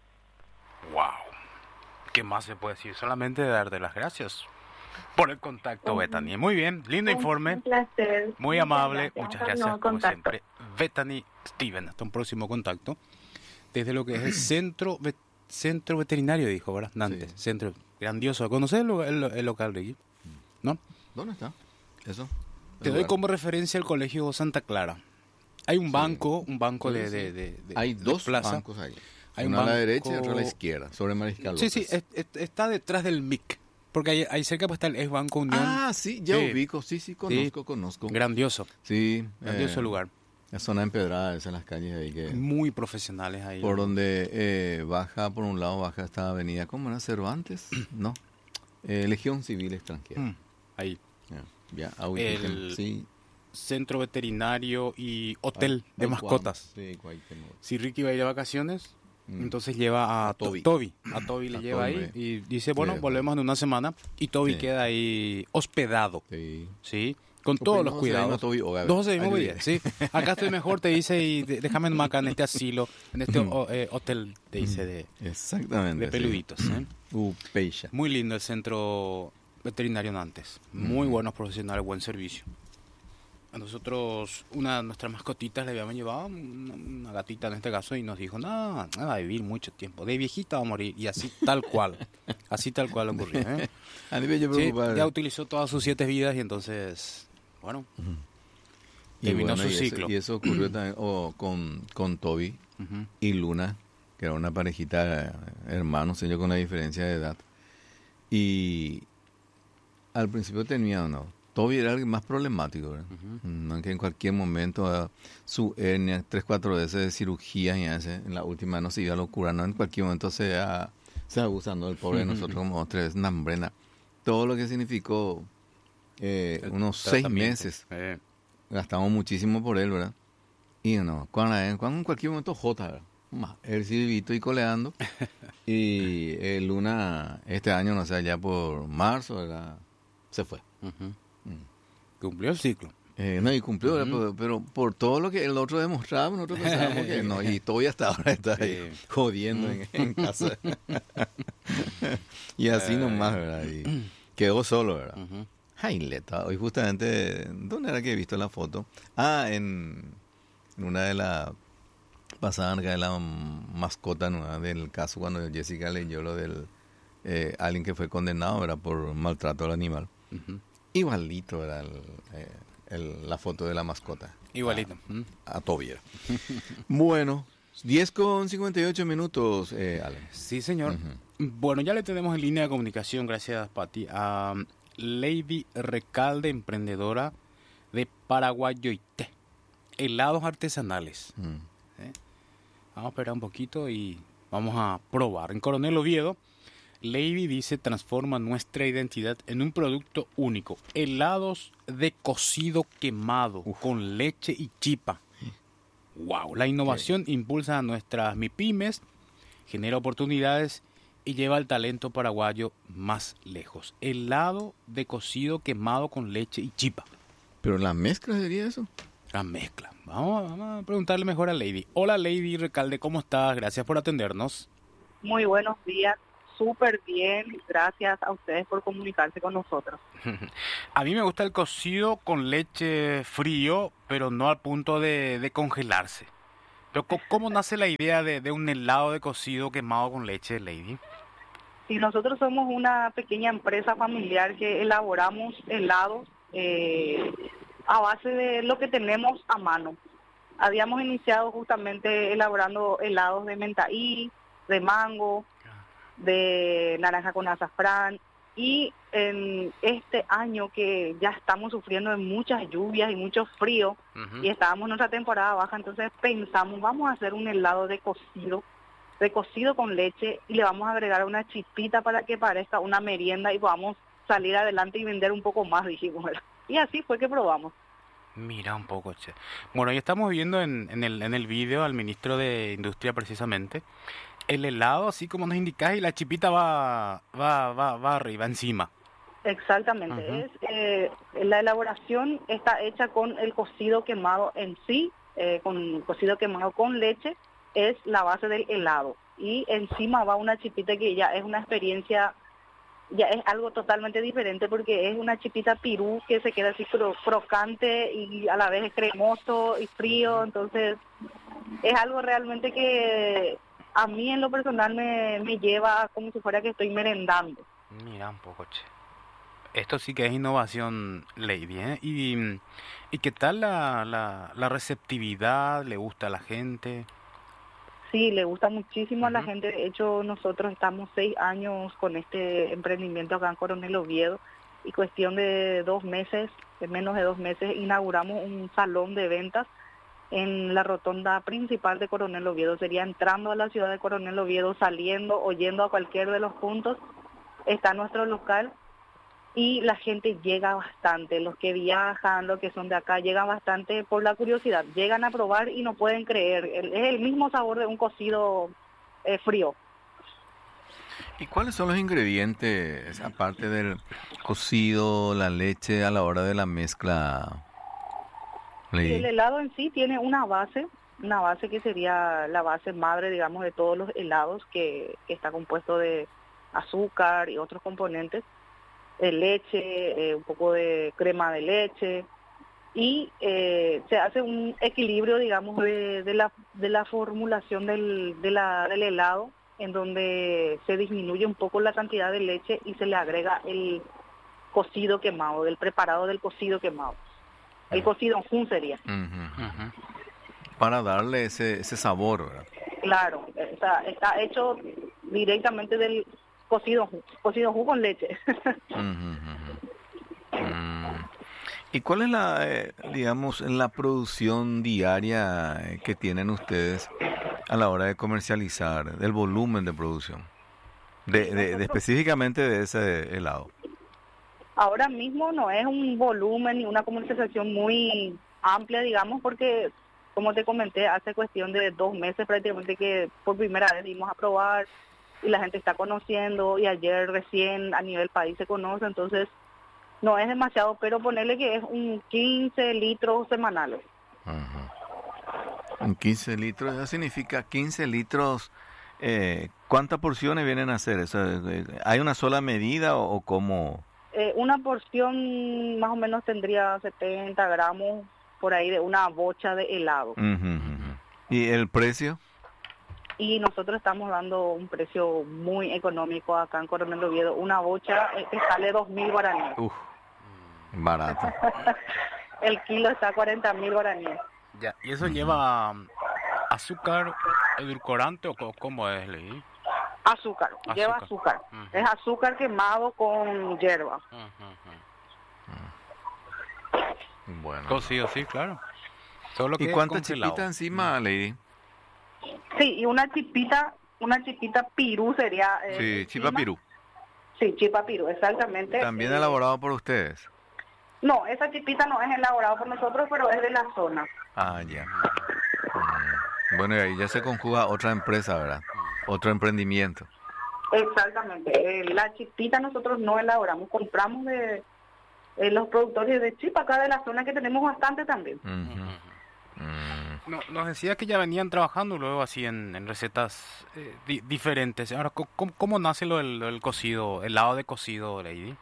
Wow. ¿Qué más se puede decir? Solamente darte las gracias por el contacto, Un- Bethany. Muy bien, lindo Un- informe. Un placer. Muy Muchas amable, gracias. muchas Hasta el gracias nuevo como contacto. siempre. Bethany Stevens, hasta un próximo contacto. Desde lo que es el centro ve- centro veterinario, dijo, ¿verdad? Nantes, Sí. centro grandioso. ¿Conoces el, lo- el, el local de allí? ¿No? ¿Dónde está? ¿Eso? Te El doy lugar. como referencia el colegio Santa Clara. Hay un Sí. banco, un banco Sí, de, sí. de, de- de- Hay de dos plaza. bancos ahí. Hay Uno un a la banco- derecha y otro a la izquierda, sobre Mariscal Sí, López. sí, es- es- está detrás del M I C. Porque ahí, ahí cerca pues, está el ex Banco Unión. Ah, sí, ya Sí. ubico. Sí, sí, conozco, conozco. Grandioso, Sí. grandioso eh, lugar. La zona empedrada, esa en las calles ahí que... Muy profesionales ahí. Por donde eh, baja, por un lado baja esta avenida, ¿cómo era? ¿Cervantes? No. Eh, Legión Civil Extranjera. Mm, ahí. Ya, ya, ah, ubiqué, El- sí. Centro veterinario y hotel Ay, de ay, mascotas. Juan. Sí, Cuauhtémoc. Si Ricky va a ir de vacaciones, Mm. entonces lleva a, A To- Toby. Toby. A Toby le A lleva Toby, ahí eh. y dice, bueno, Sí, volvemos en una semana. Y Toby Sí. queda ahí hospedado, Sí. ¿sí? Con Pues todos no los se cuidados. llama Toby Ogave. Dos de mismo Ayude. día, sí. Acá estoy mejor, te dice, y de- déjame nomás acá en este asilo, en este o- eh, hotel, te dice, de, Exactamente. de peluditos. ¿eh? Sí. Uh, peixa. Muy lindo el centro veterinario Nantes. Muy Mm. buenos profesionales, buen servicio. A nosotros, una de nuestras mascotitas le habíamos llevado, una, una gatita en este caso, y nos dijo, no, no va a vivir mucho tiempo, de viejita va a morir, y así tal cual, así tal cual ocurrió. ¿eh? A nivel yo Sí, preocupado. ya utilizó todas sus siete vidas y entonces, bueno, Y terminó bueno, su y eso- ciclo. Y eso ocurrió también oh, con, con Toby ujú, y Luna, que era una parejita eh, hermanos, ellos con la diferencia de edad. Y al principio tenía, no, Toby era el más problemático, ¿verdad? ujú. Mm, que en cualquier momento eh, su hernia, tres, cuatro veces de cirugía, y hace, en la última no se iba a locura, ¿no? En cualquier momento se va, se va abusando del pobre de nosotros como tres veces, una hambrena. Todo lo que significó eh, El unos seis tratamiento. meses, Eh, gastamos muchísimo por él, ¿verdad? Y no, cuando, cuando en cualquier momento J, ¿verdad? Más, él silbito y coleando. Y eh, Luna, este año, no sé, ya por marzo, ¿verdad? Se fue. ujú. Mm. Cumplió el ciclo. Eh, no, y cumplió, ¿verdad? Ujú. pero, pero por todo lo que el otro demostraba, nosotros pensábamos que no, y todavía hasta ahora está ahí Sí. jodiendo en, en casa. Y así Ay. nomás, ¿verdad? Y quedó solo, ¿verdad? Ujú. Ay, Leta, hoy justamente, ¿dónde era que he visto la foto? Ah, en, en una de las pasadas de la mascota, ¿no? Del caso cuando Jessica leyó lo del eh, alguien que fue condenado, ¿verdad? Por maltrato al animal. Ujú. Igualito era el, eh, el- la foto de la mascota. Igualito. Mm. A, a Toby era. Bueno, diez con cincuenta y ocho minutos, eh, Ale. Sí, señor. Ujú. Bueno, ya le tenemos en línea de comunicación, gracias, Pati, a um, Lady Recalde, emprendedora de Paraguayoité, helados artesanales. Mm. Vamos a esperar un poquito y vamos a probar. En Coronel Oviedo, Lady dice transforma nuestra identidad en un producto único. Helados de cocido quemado con leche y chipa. Wow, la innovación impulsa a nuestras MIPYMES, genera oportunidades y lleva el talento paraguayo más lejos. Helado de cocido quemado con leche y chipa. ¿Pero la mezcla sería eso? La mezcla. Vamos, vamos a preguntarle mejor a Lady. Hola Lady Recalde, ¿cómo estás? Gracias por atendernos. Muy buenos días, súper bien. Gracias a ustedes por comunicarse con nosotros. A mí me gusta el cocido con leche frío, pero no al punto de, de congelarse. Pero ¿cómo nace la idea de, de un helado de cocido quemado con leche, Lady? Sí, nosotros somos una pequeña empresa familiar que elaboramos helados eh, a base de lo que tenemos a mano. Habíamos iniciado justamente elaborando helados de mentaí, de mango, de naranja con azafrán, y en este año que ya estamos sufriendo de muchas lluvias y mucho frío, uh-huh. y estábamos en nuestra temporada baja, entonces pensamos, vamos a hacer un helado de cocido, de cocido con leche, y le vamos a agregar una chispita para que parezca una merienda y podamos salir adelante y vender un poco más, dijimos, ¿verdad? Y así fue que probamos. Mira un poco, che. Bueno, ya estamos viendo en, en, el, en el video al ministro de Industria precisamente, el helado, así como nos indicás, y la chipita va va va, va arriba, encima. Exactamente. Uh-huh. Es eh, la elaboración está hecha con el cocido quemado en sí, eh, con cocido quemado con leche, es la base del helado. Y encima va una chipita que ya es una experiencia, ya es algo totalmente diferente porque es una chipita pirú que se queda así cro- crocante y a la vez es cremoso y frío, entonces es algo realmente que a mí en lo personal me, me lleva como si fuera que estoy merendando. Mira un poco, che. Esto sí que es innovación, Lady, ¿eh? ¿Y, y qué tal la, la, la receptividad? ¿Le gusta a la gente? Sí, le gusta muchísimo uh-huh. a la gente. De hecho, nosotros estamos seis años con este emprendimiento acá en Coronel Oviedo y cuestión de dos meses, de menos de dos meses, inauguramos un salón de ventas en la rotonda principal de Coronel Oviedo. Sería entrando a la ciudad de Coronel Oviedo, saliendo o yendo a cualquier de los puntos, está nuestro local y la gente llega bastante. Los que viajan, los que son de acá, llegan bastante por la curiosidad. Llegan a probar y no pueden creer. Es el mismo sabor de un cocido eh, frío. ¿Y cuáles son los ingredientes, aparte del cocido, la leche, a la hora de la mezcla? El helado en sí tiene una base, una base que sería la base madre, digamos, de todos los helados, que, que está compuesto de azúcar y otros componentes, de leche, eh, un poco de crema de leche, y eh, se hace un equilibrio, digamos, de, de, la, de la formulación del, de la, del helado, en donde se disminuye un poco la cantidad de leche y se le agrega el cocido quemado, del preparado del cocido quemado. El cocido en jun sería. Uh-huh, uh-huh. Para darle ese ese sabor, ¿verdad? Claro, está, está hecho directamente del cocido cocido jun con leche. Uh-huh, uh-huh. Uh-huh. ¿Y cuál es la, eh, digamos, la producción diaria que tienen ustedes a la hora de comercializar, del volumen de producción, de, de, de específicamente de ese helado? Ahora mismo no es un volumen ni una comercialización muy amplia, digamos, porque, como te comenté, hace cuestión de dos meses prácticamente que por primera vez dimos a probar y la gente está conociendo, y ayer recién a nivel país se conoce, entonces no es demasiado, pero ponerle que es un quince litros semanales. Uh-huh. Un quince litros, eso significa quince litros, eh, ¿cuántas porciones vienen a ser? Eso, ¿hay una sola medida o, o cómo...? Eh, una porción más o menos tendría setenta gramos por ahí de una bocha de helado. Uh-huh, uh-huh. ¿Y el precio? Y nosotros estamos dando un precio muy económico acá en Coronel Oviedo. Una bocha eh, que sale dos mil guaraníes. Uf, barato. El kilo está a cuarenta mil guaraníes. Ya, ¿y eso uh-huh. lleva azúcar, edulcorante o cómo es, Ley? Azúcar, azúcar, lleva azúcar. Uh-huh. Es azúcar quemado con hierba. Uh-huh. Uh-huh. Bueno. Cocido, sí, claro. Solo que ¿Y cuántas chipitas encima, Lady? Sí, y una chipita, una chipita pirú sería... Eh, sí, encima. Chipa pirú. Sí, chipa pirú, exactamente. ¿También eh, elaborado por ustedes? No, esa chipita no es elaborado por nosotros, pero es de la zona. Ah, ya. Mm. Bueno, y ahí ya se conjuga otra empresa, ¿verdad? Otro emprendimiento. Exactamente. Eh, la chipita nosotros no elaboramos, compramos de eh, los productores de chip acá de la zona, que tenemos bastante también. Ujú. Mm. No, nos decía que ya venían trabajando luego así en, en recetas eh, di- diferentes. Ahora, co- ¿cómo, cómo nace lo del, lo del cocido, el helado de cocido, Lady?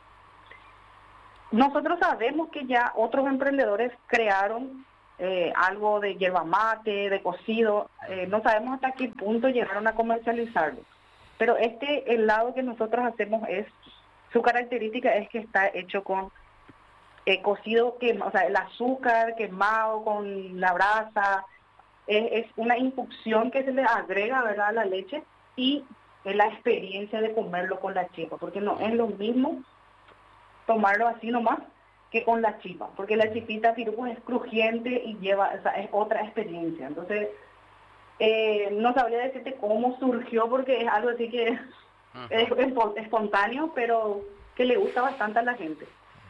Nosotros sabemos que ya otros emprendedores crearon eh, algo de yerba mate, de cocido. Eh, no sabemos hasta qué punto llegaron a comercializarlo. Pero este helado que nosotros hacemos es, su característica es que está hecho con eh, cocido, que, o sea, el azúcar quemado con la brasa. Es, es una infusión que se le agrega, ¿verdad?, a la leche, y es la experiencia de comerlo con la chipa, porque no es lo mismo tomarlo así nomás que con la chipa, porque la chipita pirujo es crujiente y lleva, o sea, es otra experiencia. Entonces, eh, no sabría decirte cómo surgió, porque es algo así que es, es espo- espontáneo, pero que le gusta bastante a la gente.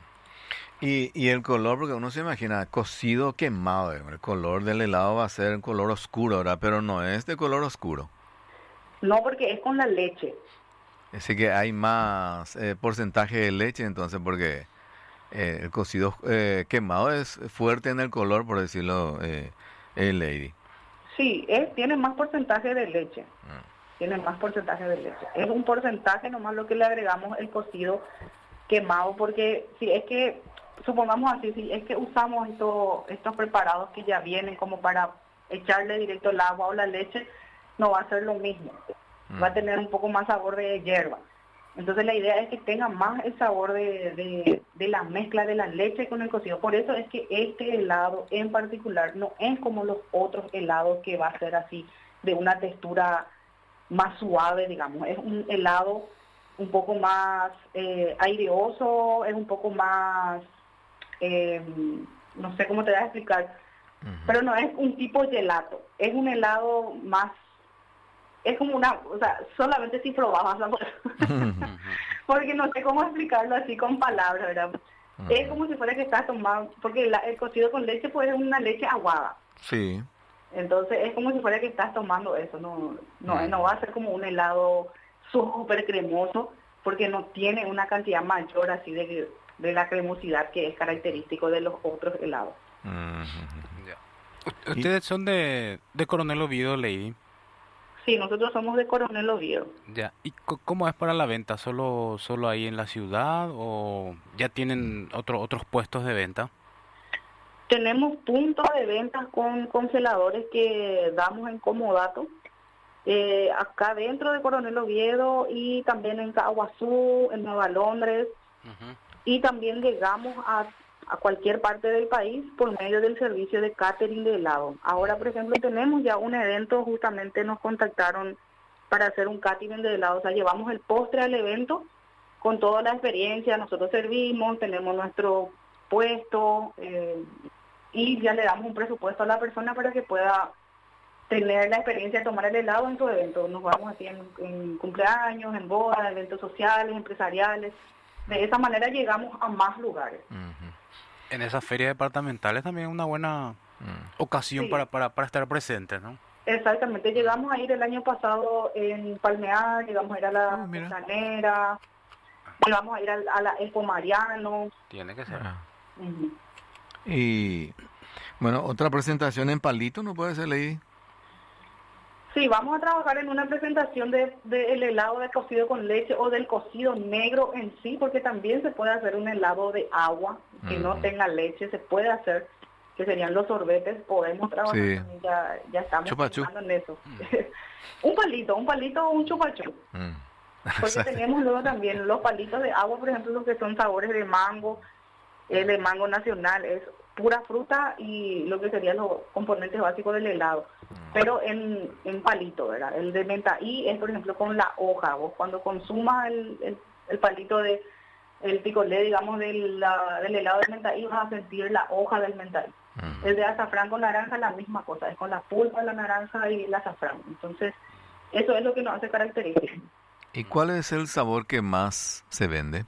Y, y el color, porque uno se imagina cocido quemado, eh, el color del helado va a ser un color oscuro, ¿verdad? Pero no es de color oscuro. No, porque es con la leche. Así que hay más eh, porcentaje de leche, entonces, porque eh, el cocido eh, quemado es fuerte en el color, por decirlo, eh, eh, Lady. Sí, es, tiene más porcentaje de leche. Mm. Tiene más porcentaje de leche. Es un porcentaje nomás lo que le agregamos el cocido quemado, porque si es que, supongamos así, si es que usamos esto, estos preparados que ya vienen como para echarle directo el agua o la leche, no va a ser lo mismo. Mm. Va a tener un poco más sabor de hierba. Entonces la idea es que tenga más el sabor de, de, de la mezcla de la leche con el cocido. Por eso es que este helado en particular no es como los otros helados, que va a ser así de una textura más suave, digamos. Es un helado un poco más eh, aireoso, es un poco más, eh, no sé cómo te voy a explicar, Ujú. pero no es un tipo gelato, es un helado más, es como una, o sea, solamente si probabas, ¿no? Porque no sé cómo explicarlo así con palabras, ¿verdad? Ujú. Es como si fuera que estás tomando, porque la- el cocido con leche pues es una leche aguada. Sí. Entonces es como si fuera que estás tomando eso, no no, Mm. no va a ser como un helado súper cremoso, porque no tiene una cantidad mayor así de, de la cremosidad que es característico de los otros helados. Ujú. Ya. U- ¿Ustedes son de, de Coronel Oviedo, Lady? Sí, nosotros somos de Coronel Oviedo. Ya. ¿Y co- cómo es para la venta? ¿Solo solo ahí en la ciudad o ya tienen otro, otros puestos de venta? Tenemos puntos de ventas con congeladores que damos en Comodato, eh, acá dentro de Coronel Oviedo, y también en Caguazú, en Nueva Londres, Ujú. y también llegamos a, a cualquier parte del país por medio del servicio de catering de helado. Ahora, por ejemplo, tenemos ya un evento, justamente nos contactaron para hacer un catering de helado, o sea, llevamos el postre al evento con toda la experiencia, nosotros servimos, tenemos nuestro puesto, eh, y ya le damos un presupuesto a la persona para que pueda tener la experiencia de tomar el helado en su evento. Nos vamos así en, en cumpleaños, en bodas, eventos sociales, empresariales. De esa manera llegamos a más lugares. Ujú. En esas ferias departamentales también es una buena Mm. ocasión Sí. para, para, para estar presentes, ¿no? Exactamente, llegamos a ir el año pasado en Palmear, llegamos a ir a la Oh, mira. Costanera, llegamos a ir a, a la Expo Mariano. Tiene que ser. Ah. Ujú. Y bueno, otra presentación en palito, ¿no puede ser, Lady? Sí, vamos a trabajar en una presentación de, de el helado de cocido con leche o del cocido negro en sí, porque también se puede hacer un helado de agua que no Ujú. tenga leche, se puede hacer, que serían los sorbetes, podemos trabajar, Sí. también, ya, ya estamos Chupachú. trabajando en eso. Un palito, un palito o un chupachú, Mm. porque tenemos luego también los palitos de agua, por ejemplo, los que son sabores de mango, el de mango nacional, es pura fruta y lo que serían los componentes básicos del helado, pero en, en palito, ¿verdad? El de mentaí es, por ejemplo, con la hoja. Vos cuando consumas el, el, el palito de el picolé, digamos, del, la, del helado de mentaí, vas a sentir la hoja del mentaí. Mm. El de azafrán con naranja, la misma cosa, es con la pulpa de la naranja y el azafrán. Entonces, eso es lo que nos hace característico. ¿Y cuál es el sabor que más se vende?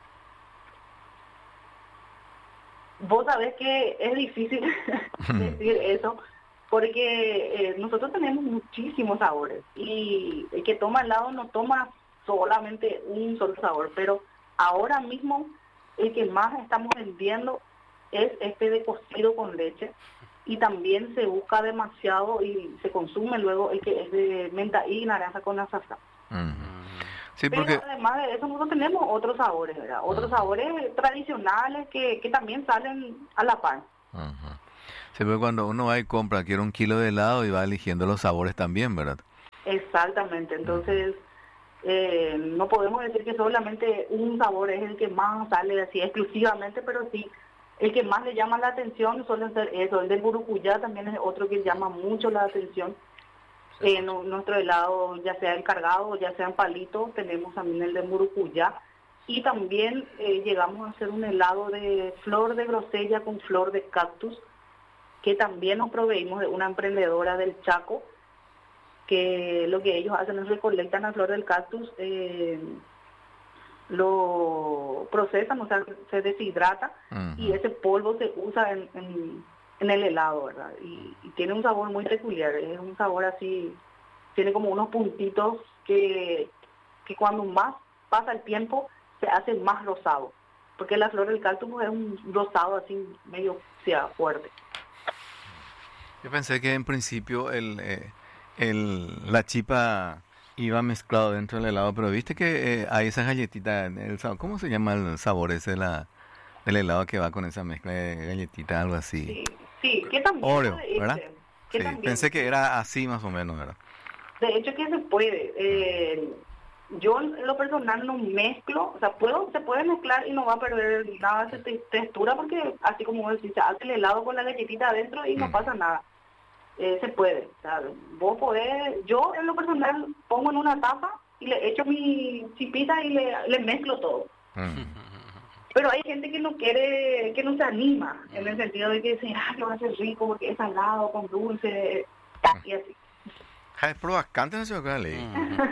Vos sabés que es difícil decir eso, porque eh, nosotros tenemos muchísimos sabores y el que toma helado no toma solamente un solo sabor, pero ahora mismo el que más estamos vendiendo es este de cocido con leche, y también se busca demasiado y se consume luego el que es de menta y naranja con azafrán. Uh-huh. Sí, Pero porque... además de eso nosotros tenemos otros sabores, ¿verdad? Otros uh-huh. sabores tradicionales que, que también salen a la par. Uh-huh. Se ve cuando uno va y compra, quiere un kilo de helado y va eligiendo los sabores también, ¿verdad? Exactamente, entonces eh, no podemos decir que solamente un sabor es el que más sale así exclusivamente, pero sí, el que más le llama la atención suele ser eso. El del burucuyá también es otro que llama mucho la atención. Eh, no, nuestro helado, ya sea en cargado, ya sea en palito, tenemos también el de burucuyá. Y también eh, llegamos a hacer un helado de flor de grosella con flor de cactus, que también nos proveímos de una emprendedora del Chaco, que lo que ellos hacen es recolectan la flor del cactus, eh, lo procesan, o sea, se deshidrata, uh-huh. y ese polvo se usa en, en, en el helado, ¿verdad? Y, y tiene un sabor muy peculiar, es un sabor así, tiene como unos puntitos que, que cuando más pasa el tiempo se hace más rosado, porque la flor del cactus es un rosado así medio, o sea, fuerte. Yo pensé que en principio el, eh, el la chipa iba mezclado dentro del helado, pero viste que eh, hay esas galletitas, el, ¿cómo se llama el sabor ese la, del helado que va con esa mezcla de galletitas, algo así? Sí, sí, que también Oreo, ¿verdad? Que sí, también, pensé que era así más o menos, ¿verdad? De hecho que se puede. Eh, yo en lo personal no mezclo, o sea, puedo se puede mezclar y no va a perder nada de te- textura, porque así como vos decís, se hace el helado con la galletita adentro y mm. no pasa nada. Eh, se puede, o sea, vos podés, yo en lo personal pongo en una taza y le echo mi chipita y le, le mezclo todo. Mm. Pero hay gente que no quiere, que no se anima, en el sentido de que dice, ah, que va a ser rico porque es salado, con dulce, y así. Ay, pruebas, cántense eso que leí.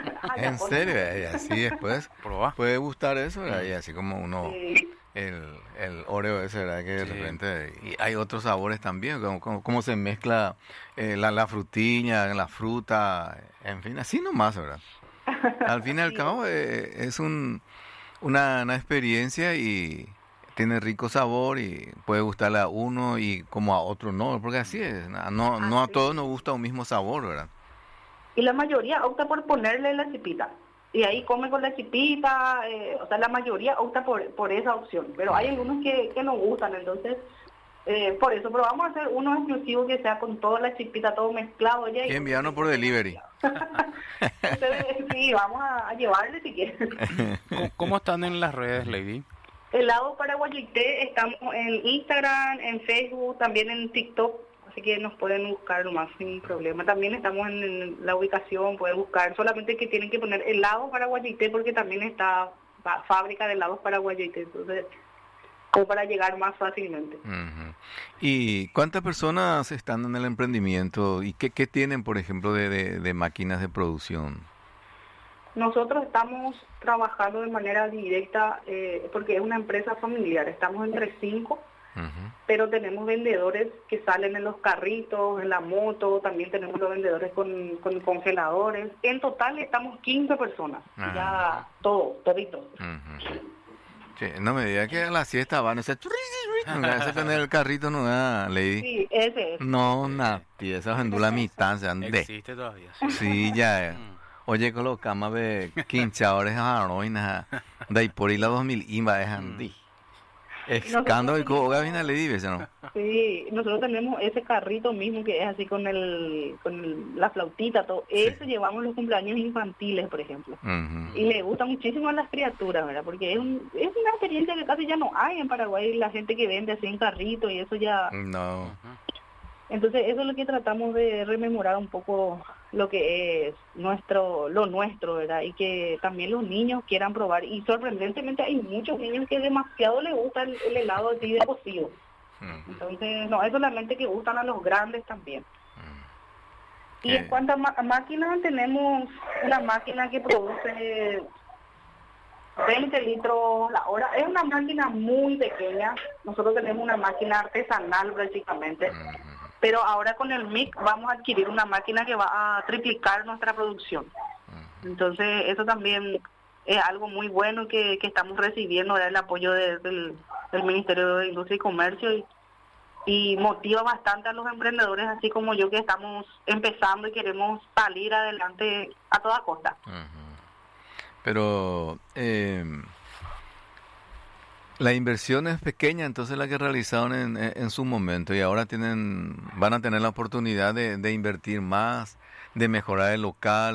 En serio, y así después puede gustar eso, ¿verdad? Y así como uno... Sí. El, el Oreo ese, ¿verdad? Que de sí. repente... Y hay otros sabores también, como, como, como se mezcla eh, la, la frutiña, la fruta, en fin, así nomás, ¿verdad? Al fin y al sí. cabo eh, es un una, una experiencia y tiene rico sabor y puede gustarle a uno y como a otro no, porque así es, no, así. no a todos nos gusta un mismo sabor, ¿verdad? Y la mayoría opta por ponerle la chipita. Y ahí come con la chipita, eh, o sea, la mayoría opta por, por esa opción, pero hay algunos que, que no gustan, entonces, eh, por eso, pero vamos a hacer uno exclusivo que sea con toda la chipita, todo mezclado. Ya, y enviarnos por delivery. Entonces, sí, vamos a, a llevarle si quieren. ¿Cómo, ¿Cómo están en las redes, Lady? Helado Paraguayité, estamos en Instagram, en Facebook, también en TikTok. Así que nos pueden buscar nomás sin problema. También estamos en, en la ubicación, pueden buscar. Solamente que tienen que poner helado Paraguayité porque también está va, fábrica de helados Paraguayité. Entonces, como para llegar más fácilmente. Uh-huh. ¿Y cuántas personas están en el emprendimiento? ¿Y qué, qué tienen, por ejemplo, de, de, de máquinas de producción? Nosotros estamos trabajando de manera directa eh, porque es una empresa familiar. Estamos entre cinco. Uh-huh. Pero tenemos vendedores que salen en los carritos, en la moto, también tenemos los vendedores con, con congeladores. En total estamos quince personas, uh-huh. ya todos, toditos. Uh-huh. Sí, no me diga que a la siesta van a ser... Ese tener el carrito no da, Lady. Sí, ese es. No, una pieza, en la mitad, se ande. Existe todavía. Sí, sí ya. Oye, colocamos de quinchadores a Aroina, de ahí por ahí la dos mil imba de Handí. Escándalo y coga viene le dice, ¿no? Sí, nosotros tenemos ese carrito mismo que es así con el con el, la flautita, todo. Sí. Eso llevamos los cumpleaños infantiles, por ejemplo. Uh-huh. Y le gusta muchísimo a las criaturas, ¿verdad? Porque es, un, es una experiencia que casi ya no hay en Paraguay, la gente que vende así en carrito y eso ya... No. Entonces eso es lo que tratamos de rememorar un poco lo que es nuestro, lo nuestro, ¿verdad? Y que también los niños quieran probar. Y sorprendentemente hay muchos niños que demasiado les gusta el, el helado así de cocido. Mm. Entonces, no es solamente que gustan a los grandes también. Mm. Y en cuanto a, ma- a máquinas, tenemos una máquina que produce veinte litros la hora. Es una máquina muy pequeña. Nosotros tenemos una máquina artesanal prácticamente. Mm. Pero ahora con el M I C vamos a adquirir una máquina que va a triplicar nuestra producción. Entonces eso también es algo muy bueno que, que estamos recibiendo, ¿verdad? El apoyo de, del, del Ministerio de Industria y Comercio y, y motiva bastante a los emprendedores, así como yo, que estamos empezando y queremos salir adelante a toda costa. Uh-huh. Pero eh, la inversión es pequeña, entonces la que realizaron en, en su momento, y ahora tienen van a tener la oportunidad de, de invertir más, de mejorar el local.